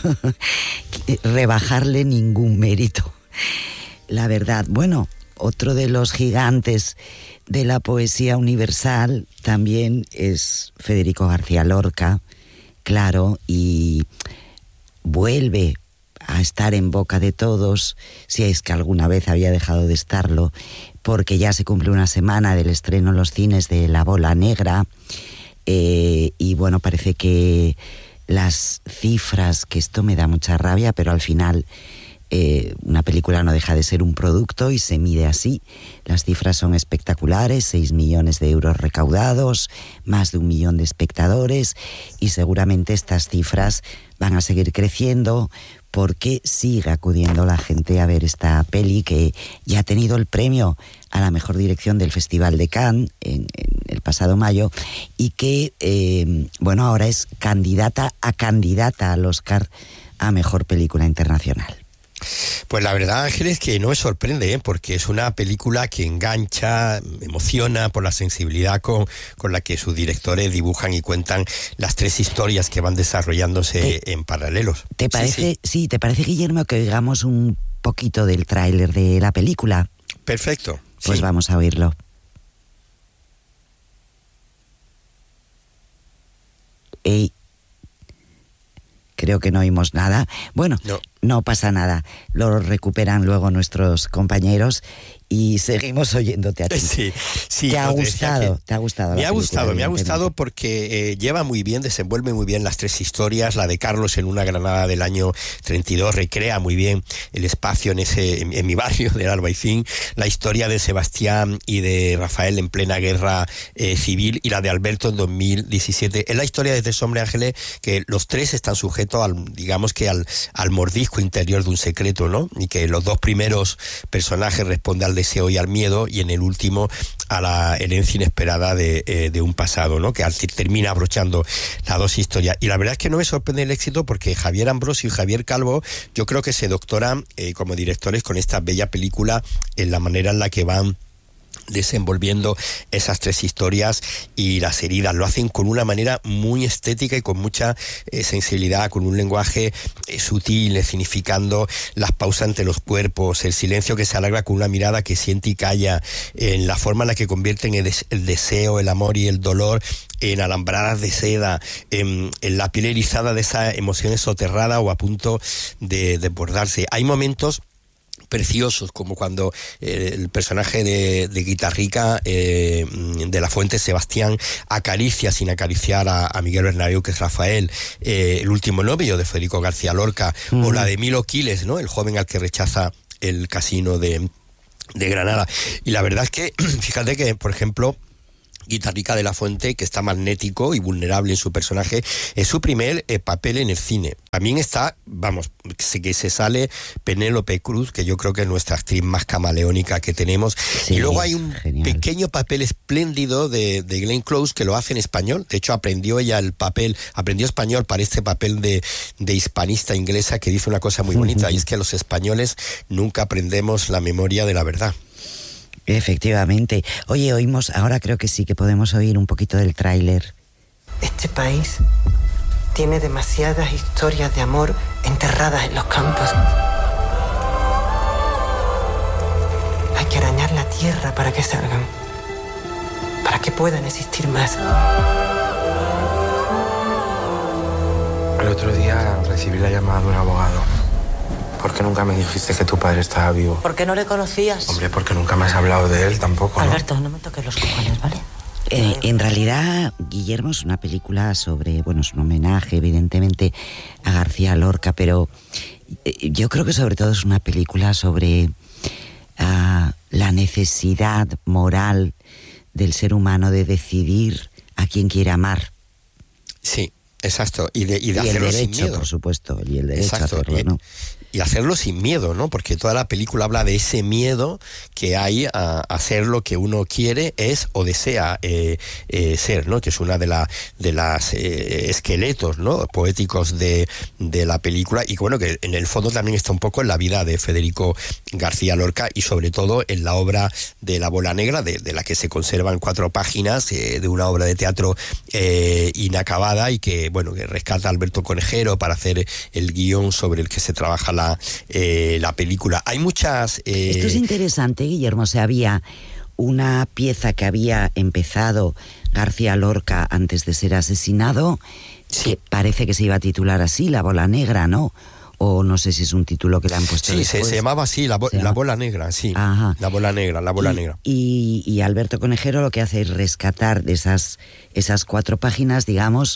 rebajarle ningún mérito. La verdad, bueno, otro de los gigantes de la poesía universal también es Federico García Lorca, claro, y vuelve a estar en boca de todos, si es que alguna vez había dejado de estarlo, porque ya se cumple una semana del estreno en los cines de La Bola Negra, eh, y bueno, parece que las cifras, que esto me da mucha rabia, pero al final eh, una película no deja de ser un producto y se mide así. Las cifras son espectaculares: seis millones de euros recaudados, más de un millón de espectadores, y seguramente estas cifras van a seguir creciendo porque sigue acudiendo la gente a ver esta peli, que ya ha tenido el premio a la mejor dirección del Festival de Cannes en, en el pasado mayo, y que, eh, bueno, ahora es candidata a candidata al Oscar a mejor película internacional. Pues la verdad, Ángeles, que no me sorprende, ¿eh? Porque es una película que engancha, emociona por la sensibilidad con, con la que sus directores dibujan y cuentan las tres historias que van desarrollándose ¿Te, en paralelos. ¿Te parece, sí, sí. sí, ¿te parece, Guillermo, que oigamos un poquito del tráiler de la película? Perfecto. Pues sí. Vamos a oírlo. Ey, creo que no oímos nada. Bueno, no. no pasa nada. Lo recuperan luego nuestros compañeros y seguimos oyéndote a ti. Sí, sí. ¿Te ha gustado? Que, ¿Te ha gustado? Me ha gustado, me ha gustado porque eh, lleva muy bien, desenvuelve muy bien las tres historias. La de Carlos en una Granada del año treinta y dos recrea muy bien el espacio en ese en, en mi barrio del Albaicín. La historia de Sebastián y de Rafael en plena guerra eh, civil, y la de Alberto en dos mil diecisiete. Es la historia de tres hombres, Ángeles, que los tres están sujetos al, digamos que al, al mordisco interior de un secreto, ¿no? Y que los dos primeros personajes responden al deseo y al miedo, y en el último a la herencia inesperada de, eh, de un pasado, ¿no? Que termina abrochando las dos historias. Y la verdad es que no me sorprende el éxito, porque Javier Ambrosio y Javier Calvo, yo creo que se doctoran eh, como directores con esta bella película, en la manera en la que van desenvolviendo esas tres historias y las heridas. Lo hacen con una manera muy estética y con mucha eh, sensibilidad, con un lenguaje eh, sutil, significando las pausas entre los cuerpos, el silencio que se alarga con una mirada que siente y calla, en la forma en la que convierten el, des- el deseo, el amor y el dolor en alambradas de seda, en, en la piel erizada de esa emoción soterrada o a punto de desbordarse. Hay momentos preciosos, como cuando eh, el personaje de, de Guitarrica, eh, de la Fuente, Sebastián, acaricia sin acariciar a, a Miguel Bernabéu, que es Rafael, eh, el último novio de Federico García Lorca, mm. o la de Milo Quiles, ¿no? El joven al que rechaza el casino de, de Granada. Y la verdad es que, fíjate que, por ejemplo, Guitarrica de la Fuente, que está magnético y vulnerable en su personaje, es su primer eh, papel en el cine. También está, vamos, que se sale Penélope Cruz, que yo creo que es nuestra actriz más camaleónica que tenemos. Sí, y luego hay un genial. pequeño papel espléndido de, de Glenn Close, que lo hace en español. De hecho, aprendió ella el papel, aprendió español para este papel de, de hispanista inglesa, que dice una cosa muy bonita, uh-huh. y es que los españoles nunca aprendemos la memoria de la verdad. Efectivamente. Oye, oímos, ahora creo que sí que podemos oír un poquito del tráiler. Este país tiene demasiadas historias de amor enterradas en los campos. Hay que arañar la tierra para que salgan, para que puedan existir más. El otro día recibí la llamada de un abogado. ¿Por qué nunca me dijiste que tu padre estaba vivo? ¿Por qué no le conocías? Hombre, porque nunca me has hablado de él tampoco, ¿no? Alberto, no me toques los cojones, ¿vale? Eh, en realidad, Guillermo, es una película sobre, bueno, es un homenaje, evidentemente, a García Lorca, pero eh, yo creo que sobre todo es una película sobre uh, la necesidad moral del ser humano de decidir a quién quiere amar. Sí, exacto, y de, y de y hacerlo el derecho, sin miedo. Por supuesto, y el derecho exacto, a hacerlo, y, ¿no? Y hacerlo sin miedo, ¿no? Porque toda la película habla de ese miedo que hay a hacer lo que uno quiere, es o desea eh, eh, ser, ¿no? Que es una de, la, de las eh, esqueletos, ¿no? poéticos de, de la película, y bueno, que en el fondo también está un poco en la vida de Federico García Lorca y sobre todo en la obra de La Bola Negra, de, de la que se conservan cuatro páginas eh, de una obra de teatro eh, inacabada y que, bueno, que rescata a Alberto Conejero para hacer el guión sobre el que se trabaja la La, eh, la película. Hay muchas... Eh... Esto es interesante, Guillermo. O sea, había una pieza que había empezado García Lorca antes de ser asesinado, sí. que parece que se iba a titular así, La Bola Negra, ¿no? O no sé si es un título que le han puesto Sí, después. se, se llamaba así, la, bo- la Bola Negra, sí. Ajá. La Bola Negra, La Bola y, Negra. Y, y Alberto Conejero lo que hace es rescatar de esas, esas cuatro páginas, digamos...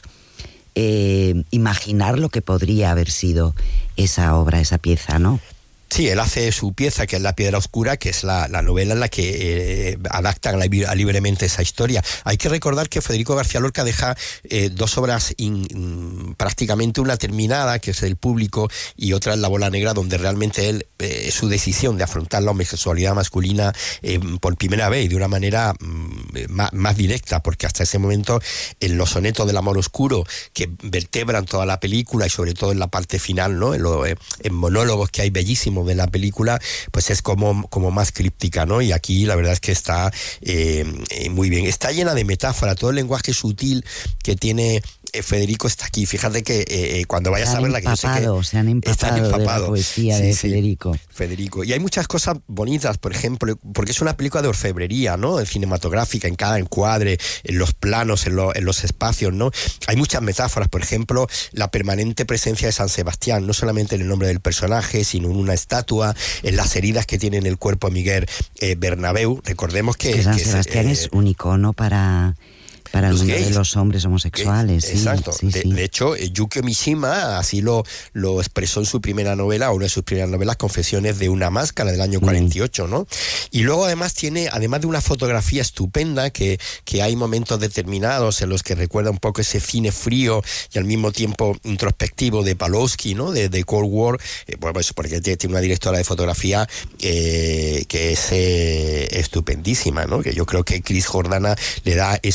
Eh, imaginar lo que podría haber sido esa obra, esa pieza, ¿no? Sí, él hace su pieza, que es La Piedra Oscura, que es la, la novela en la que eh, adaptan libremente esa historia. Hay que recordar que Federico García Lorca deja eh, dos obras, in, prácticamente una terminada, que es El Público, y otra es La Bola Negra, donde realmente él, eh, su decisión de afrontar la homosexualidad masculina eh, por primera vez y de una manera mm, más, más directa, porque hasta ese momento en los sonetos del amor oscuro, que vertebran toda la película y sobre todo en la parte final, ¿no? en, lo, eh, en monólogos que hay bellísimos de la película, pues es como, como más críptica, ¿no? Y aquí la verdad es que está eh, eh, muy bien. Está llena de metáfora, todo el lenguaje sutil que tiene eh, Federico está aquí. Fíjate que eh, cuando vayas a verla, que yo sé que se han empapado, están empapados de la poesía sí, de sí, Federico. Federico. Y hay muchas cosas bonitas, por ejemplo, porque es una película de orfebrería, ¿no? Cinematográfica, en cada encuadre, en los planos, en, lo, en los espacios, ¿no? Hay muchas metáforas, por ejemplo, la permanente presencia de San Sebastián, no solamente en el nombre del personaje, sino en una estatua, en las heridas que tiene en el cuerpo Miguel eh, Bernabéu. Recordemos que... Es que San que Sebastián es, eh, es un icono para... Para el mundo de los hombres homosexuales. Eh, sí, exacto. Sí, de, sí. de hecho, Yukio Mishima así lo, lo expresó en su primera novela, una de sus primeras novelas, Confesiones de una máscara, del año cuarenta y ocho, ¿no? Y luego además tiene, además de una fotografía estupenda, que, que hay momentos determinados en los que recuerda un poco ese cine frío y al mismo tiempo introspectivo de Pawlowski, ¿no? De, de Cold War, eh, bueno, pues porque tiene una directora de fotografía eh, que es eh, estupendísima, ¿no? Que yo creo que Chris Jordana le da ese punto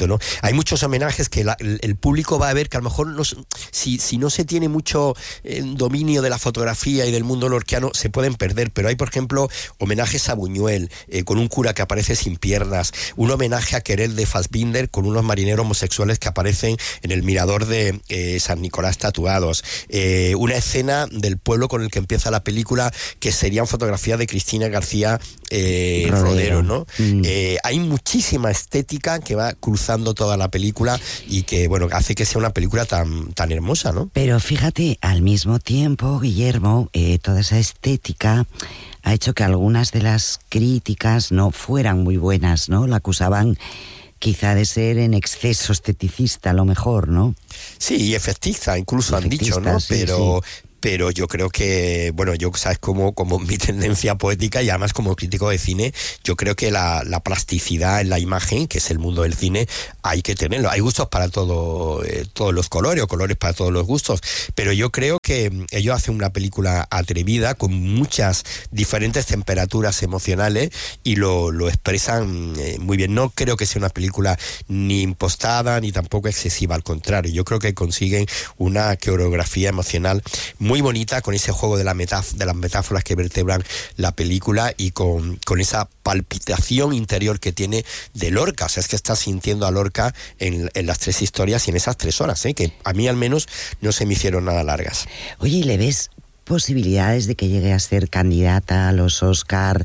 ¿no? Hay muchos homenajes que la, el, el público va a ver que a lo mejor no, si, si no se tiene mucho eh, dominio de la fotografía y del mundo lorquiano, se pueden perder, pero hay, por ejemplo, homenajes a Buñuel, eh, con un cura que aparece sin piernas, un homenaje a Querelle de Fassbinder con unos marineros homosexuales que aparecen en el mirador de eh, San Nicolás tatuados, eh, una escena del pueblo con el que empieza la película que serían fotografías de Cristina García eh, Rodero, Rodero, ¿no? Mm. Eh, hay muchísima estética que va cruzando toda la película y que, bueno, hace que sea una película tan, tan hermosa, ¿no? Pero fíjate, al mismo tiempo, Guillermo, eh, toda esa estética ha hecho que algunas de las críticas no fueran muy buenas, ¿no? La acusaban quizá de ser en exceso esteticista, a lo mejor, ¿no? Sí, y efectista, incluso efectista, han dicho, ¿no? Sí, pero... Sí. Pero yo creo que, bueno, yo, sabes, como, como mi tendencia poética y además como crítico de cine, yo creo que la, la plasticidad en la imagen, que es el mundo del cine, hay que tenerlo. Hay gustos para todo, eh, todos los colores, o colores para todos los gustos, pero yo creo que ellos hacen una película atrevida, con muchas diferentes temperaturas emocionales, y lo, lo expresan eh, muy bien. No creo que sea una película ni impostada, ni tampoco excesiva, al contrario. Yo creo que consiguen una coreografía emocional muy muy bonita, con ese juego de, la metáf- de las metáforas que vertebran la película y con, con esa palpitación interior que tiene de Lorca. O sea, es que estás sintiendo a Lorca en, en las tres historias y en esas tres horas, ¿eh? Que a mí al menos no se me hicieron nada largas. Oye, ¿y le ves posibilidades de que llegue a ser candidata a los Oscar?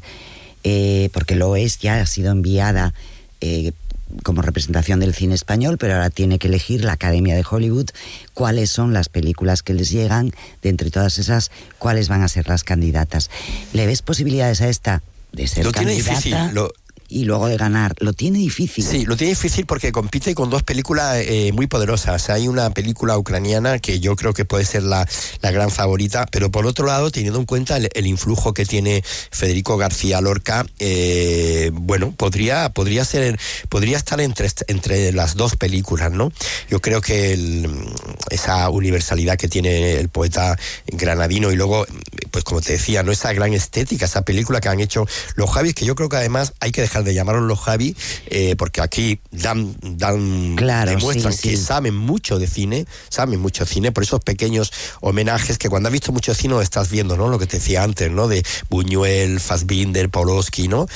Eh, porque lo es, ya ha sido enviada eh, como representación del cine español, pero ahora tiene que elegir la Academia de Hollywood cuáles son las películas que les llegan, de entre todas esas, cuáles van a ser las candidatas. ¿Le ves posibilidades a esta de ser lo candidata? Tiene difícil, lo... Y luego de ganar, lo tiene difícil. Sí, lo tiene difícil porque compite con dos películas eh, muy poderosas. Hay una película ucraniana que yo creo que puede ser la, la gran favorita, pero por otro lado, teniendo en cuenta el, el influjo que tiene Federico García Lorca, eh, bueno, podría, podría ser, podría estar entre, entre las dos películas, ¿no? Yo creo que el, esa universalidad que tiene el poeta granadino, y luego, pues como te decía, no, esa gran estética, esa película que han hecho los Javis, que yo creo que además hay que dejar de llamarlos los Javi, eh, porque aquí dan, dan claro, demuestran sí, que sí. saben mucho de cine, saben mucho cine, por esos pequeños homenajes que cuando has visto mucho cine lo estás viendo, ¿no? Lo que te decía antes, ¿no? De Buñuel, Fassbinder, Pawlowski, ¿no?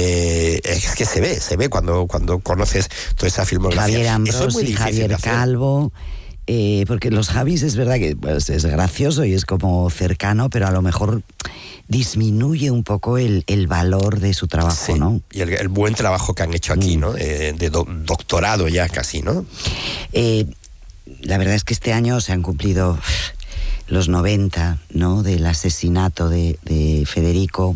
Eh, es que se ve, se ve cuando, cuando conoces toda esa filmografía. Javier Ambrosi, Javier Calvo. Eh, porque los Javis es verdad que pues, es gracioso y es como cercano, pero a lo mejor disminuye un poco el, el valor de su trabajo, sí, ¿no? Y el, el buen trabajo que han hecho aquí, mm. ¿no? Eh, de do, doctorado ya casi, ¿no? Eh, la verdad es que este año se han cumplido los noventa, ¿no? Del asesinato de, de Federico,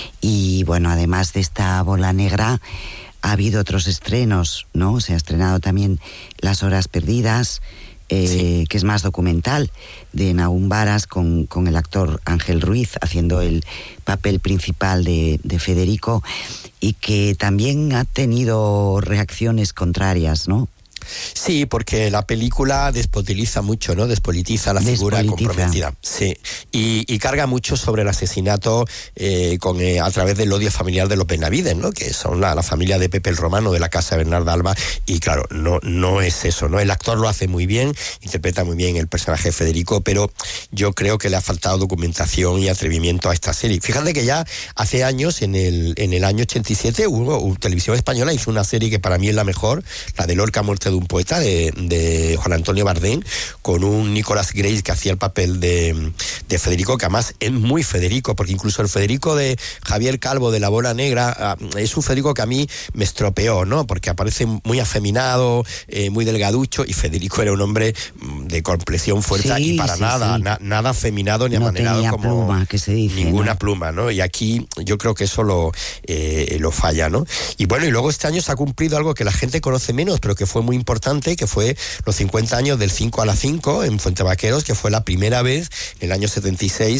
y bueno, además de esta bola negra, ha habido otros estrenos, ¿no? Se ha estrenado también Las horas perdidas, Eh, sí. que es más documental, de Nahum Baras, con, con el actor Ángel Ruiz haciendo el papel principal de, de Federico, y que también ha tenido reacciones contrarias, ¿no? Sí, porque la película despotiliza mucho, ¿no? Despolitiza la figura Despolitiza. comprometida. Sí, y, y carga mucho sobre el asesinato eh, con, eh, a través del odio familiar de los Benavides, ¿no? Que son la, la familia de Pepe el Romano, de la casa de Bernarda Alba, y claro, no, no es eso, ¿no? El actor lo hace muy bien, interpreta muy bien el personaje de Federico, pero yo creo que le ha faltado documentación y atrevimiento a esta serie. Fíjate que ya hace años, en el, en el año ochenta y siete, hubo, hubo Televisión Española hizo una serie que para mí es la mejor, la de Lorca, Muerte de un poeta, de, de Juan Antonio Bardén, con un Nicolas Grace que hacía el papel de, de Federico, que además es muy Federico, porque incluso el Federico de Javier Calvo, de La bola negra, es un Federico que a mí me estropeó, ¿no? Porque aparece muy afeminado, eh, muy delgaducho, y Federico era un hombre de complexión, fuerza, sí, y para sí, nada, sí. Na, nada afeminado ni no amanerado como pluma, que se dice, ninguna ¿no? pluma, ¿no? Y aquí yo creo que eso lo, eh, lo falla, ¿no? Y bueno, y luego este año se ha cumplido algo que la gente conoce menos, pero que fue muy importante, que fue los cincuenta años del cinco a las cinco en Fuentevaqueros, que fue la primera vez en el año setenta y seis que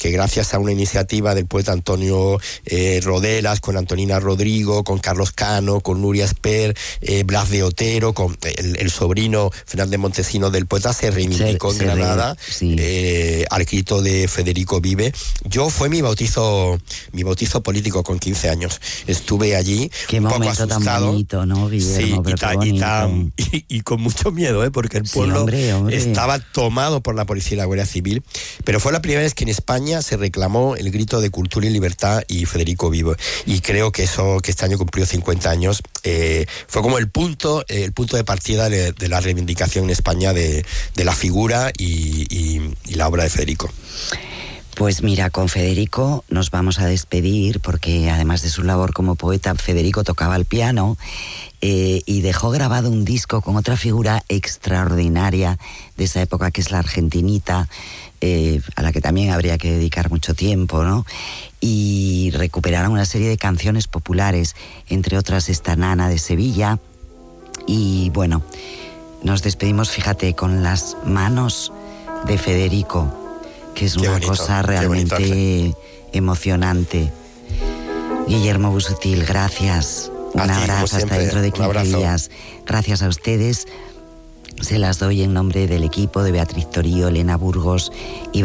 que gracias a una iniciativa del poeta Antonio eh, Rodelas, con Antonina Rodrigo, con Carlos Cano, con Nuria Esper, eh, Blas de Otero, con el, el sobrino Fernández Montesino del poeta, se reivindicó se, en se Granada re, sí. eh, al grito de Federico Vive. Yo fue mi bautizo, mi bautizo político con quince años. Estuve allí, Qué un momento poco asustado. Tan bonito, ¿no, Guillermo? Sí, pero y, ta, y, tan, y, y con mucho miedo, ¿eh? Porque el pueblo sí, hombre, hombre. estaba tomado por la policía y la Guardia Civil. Pero fue la primera vez que en España se reclamó el grito de cultura y libertad y Federico Vive. Y creo que eso, que este año cumplió cincuenta años, eh, fue como el punto, eh, el punto de partida de, de la reivindicación en España de, de la figura y, y, y la obra de Federico. Pues mira, con Federico nos vamos a despedir porque además de su labor como poeta, Federico tocaba el piano eh, y dejó grabado un disco con otra figura extraordinaria de esa época, que es la argentinita, eh, a la que también habría que dedicar mucho tiempo, ¿no? Y recuperaron una serie de canciones populares, entre otras esta Nana de Sevilla. Y bueno, nos despedimos, fíjate, con las manos de Federico, que es una bonito, cosa realmente bonito, emocionante. Guillermo Busutil, gracias. Un a abrazo ti, hasta dentro de quince días. Gracias a ustedes. Se las doy en nombre del equipo de Beatriz Torío, Elena Burgos y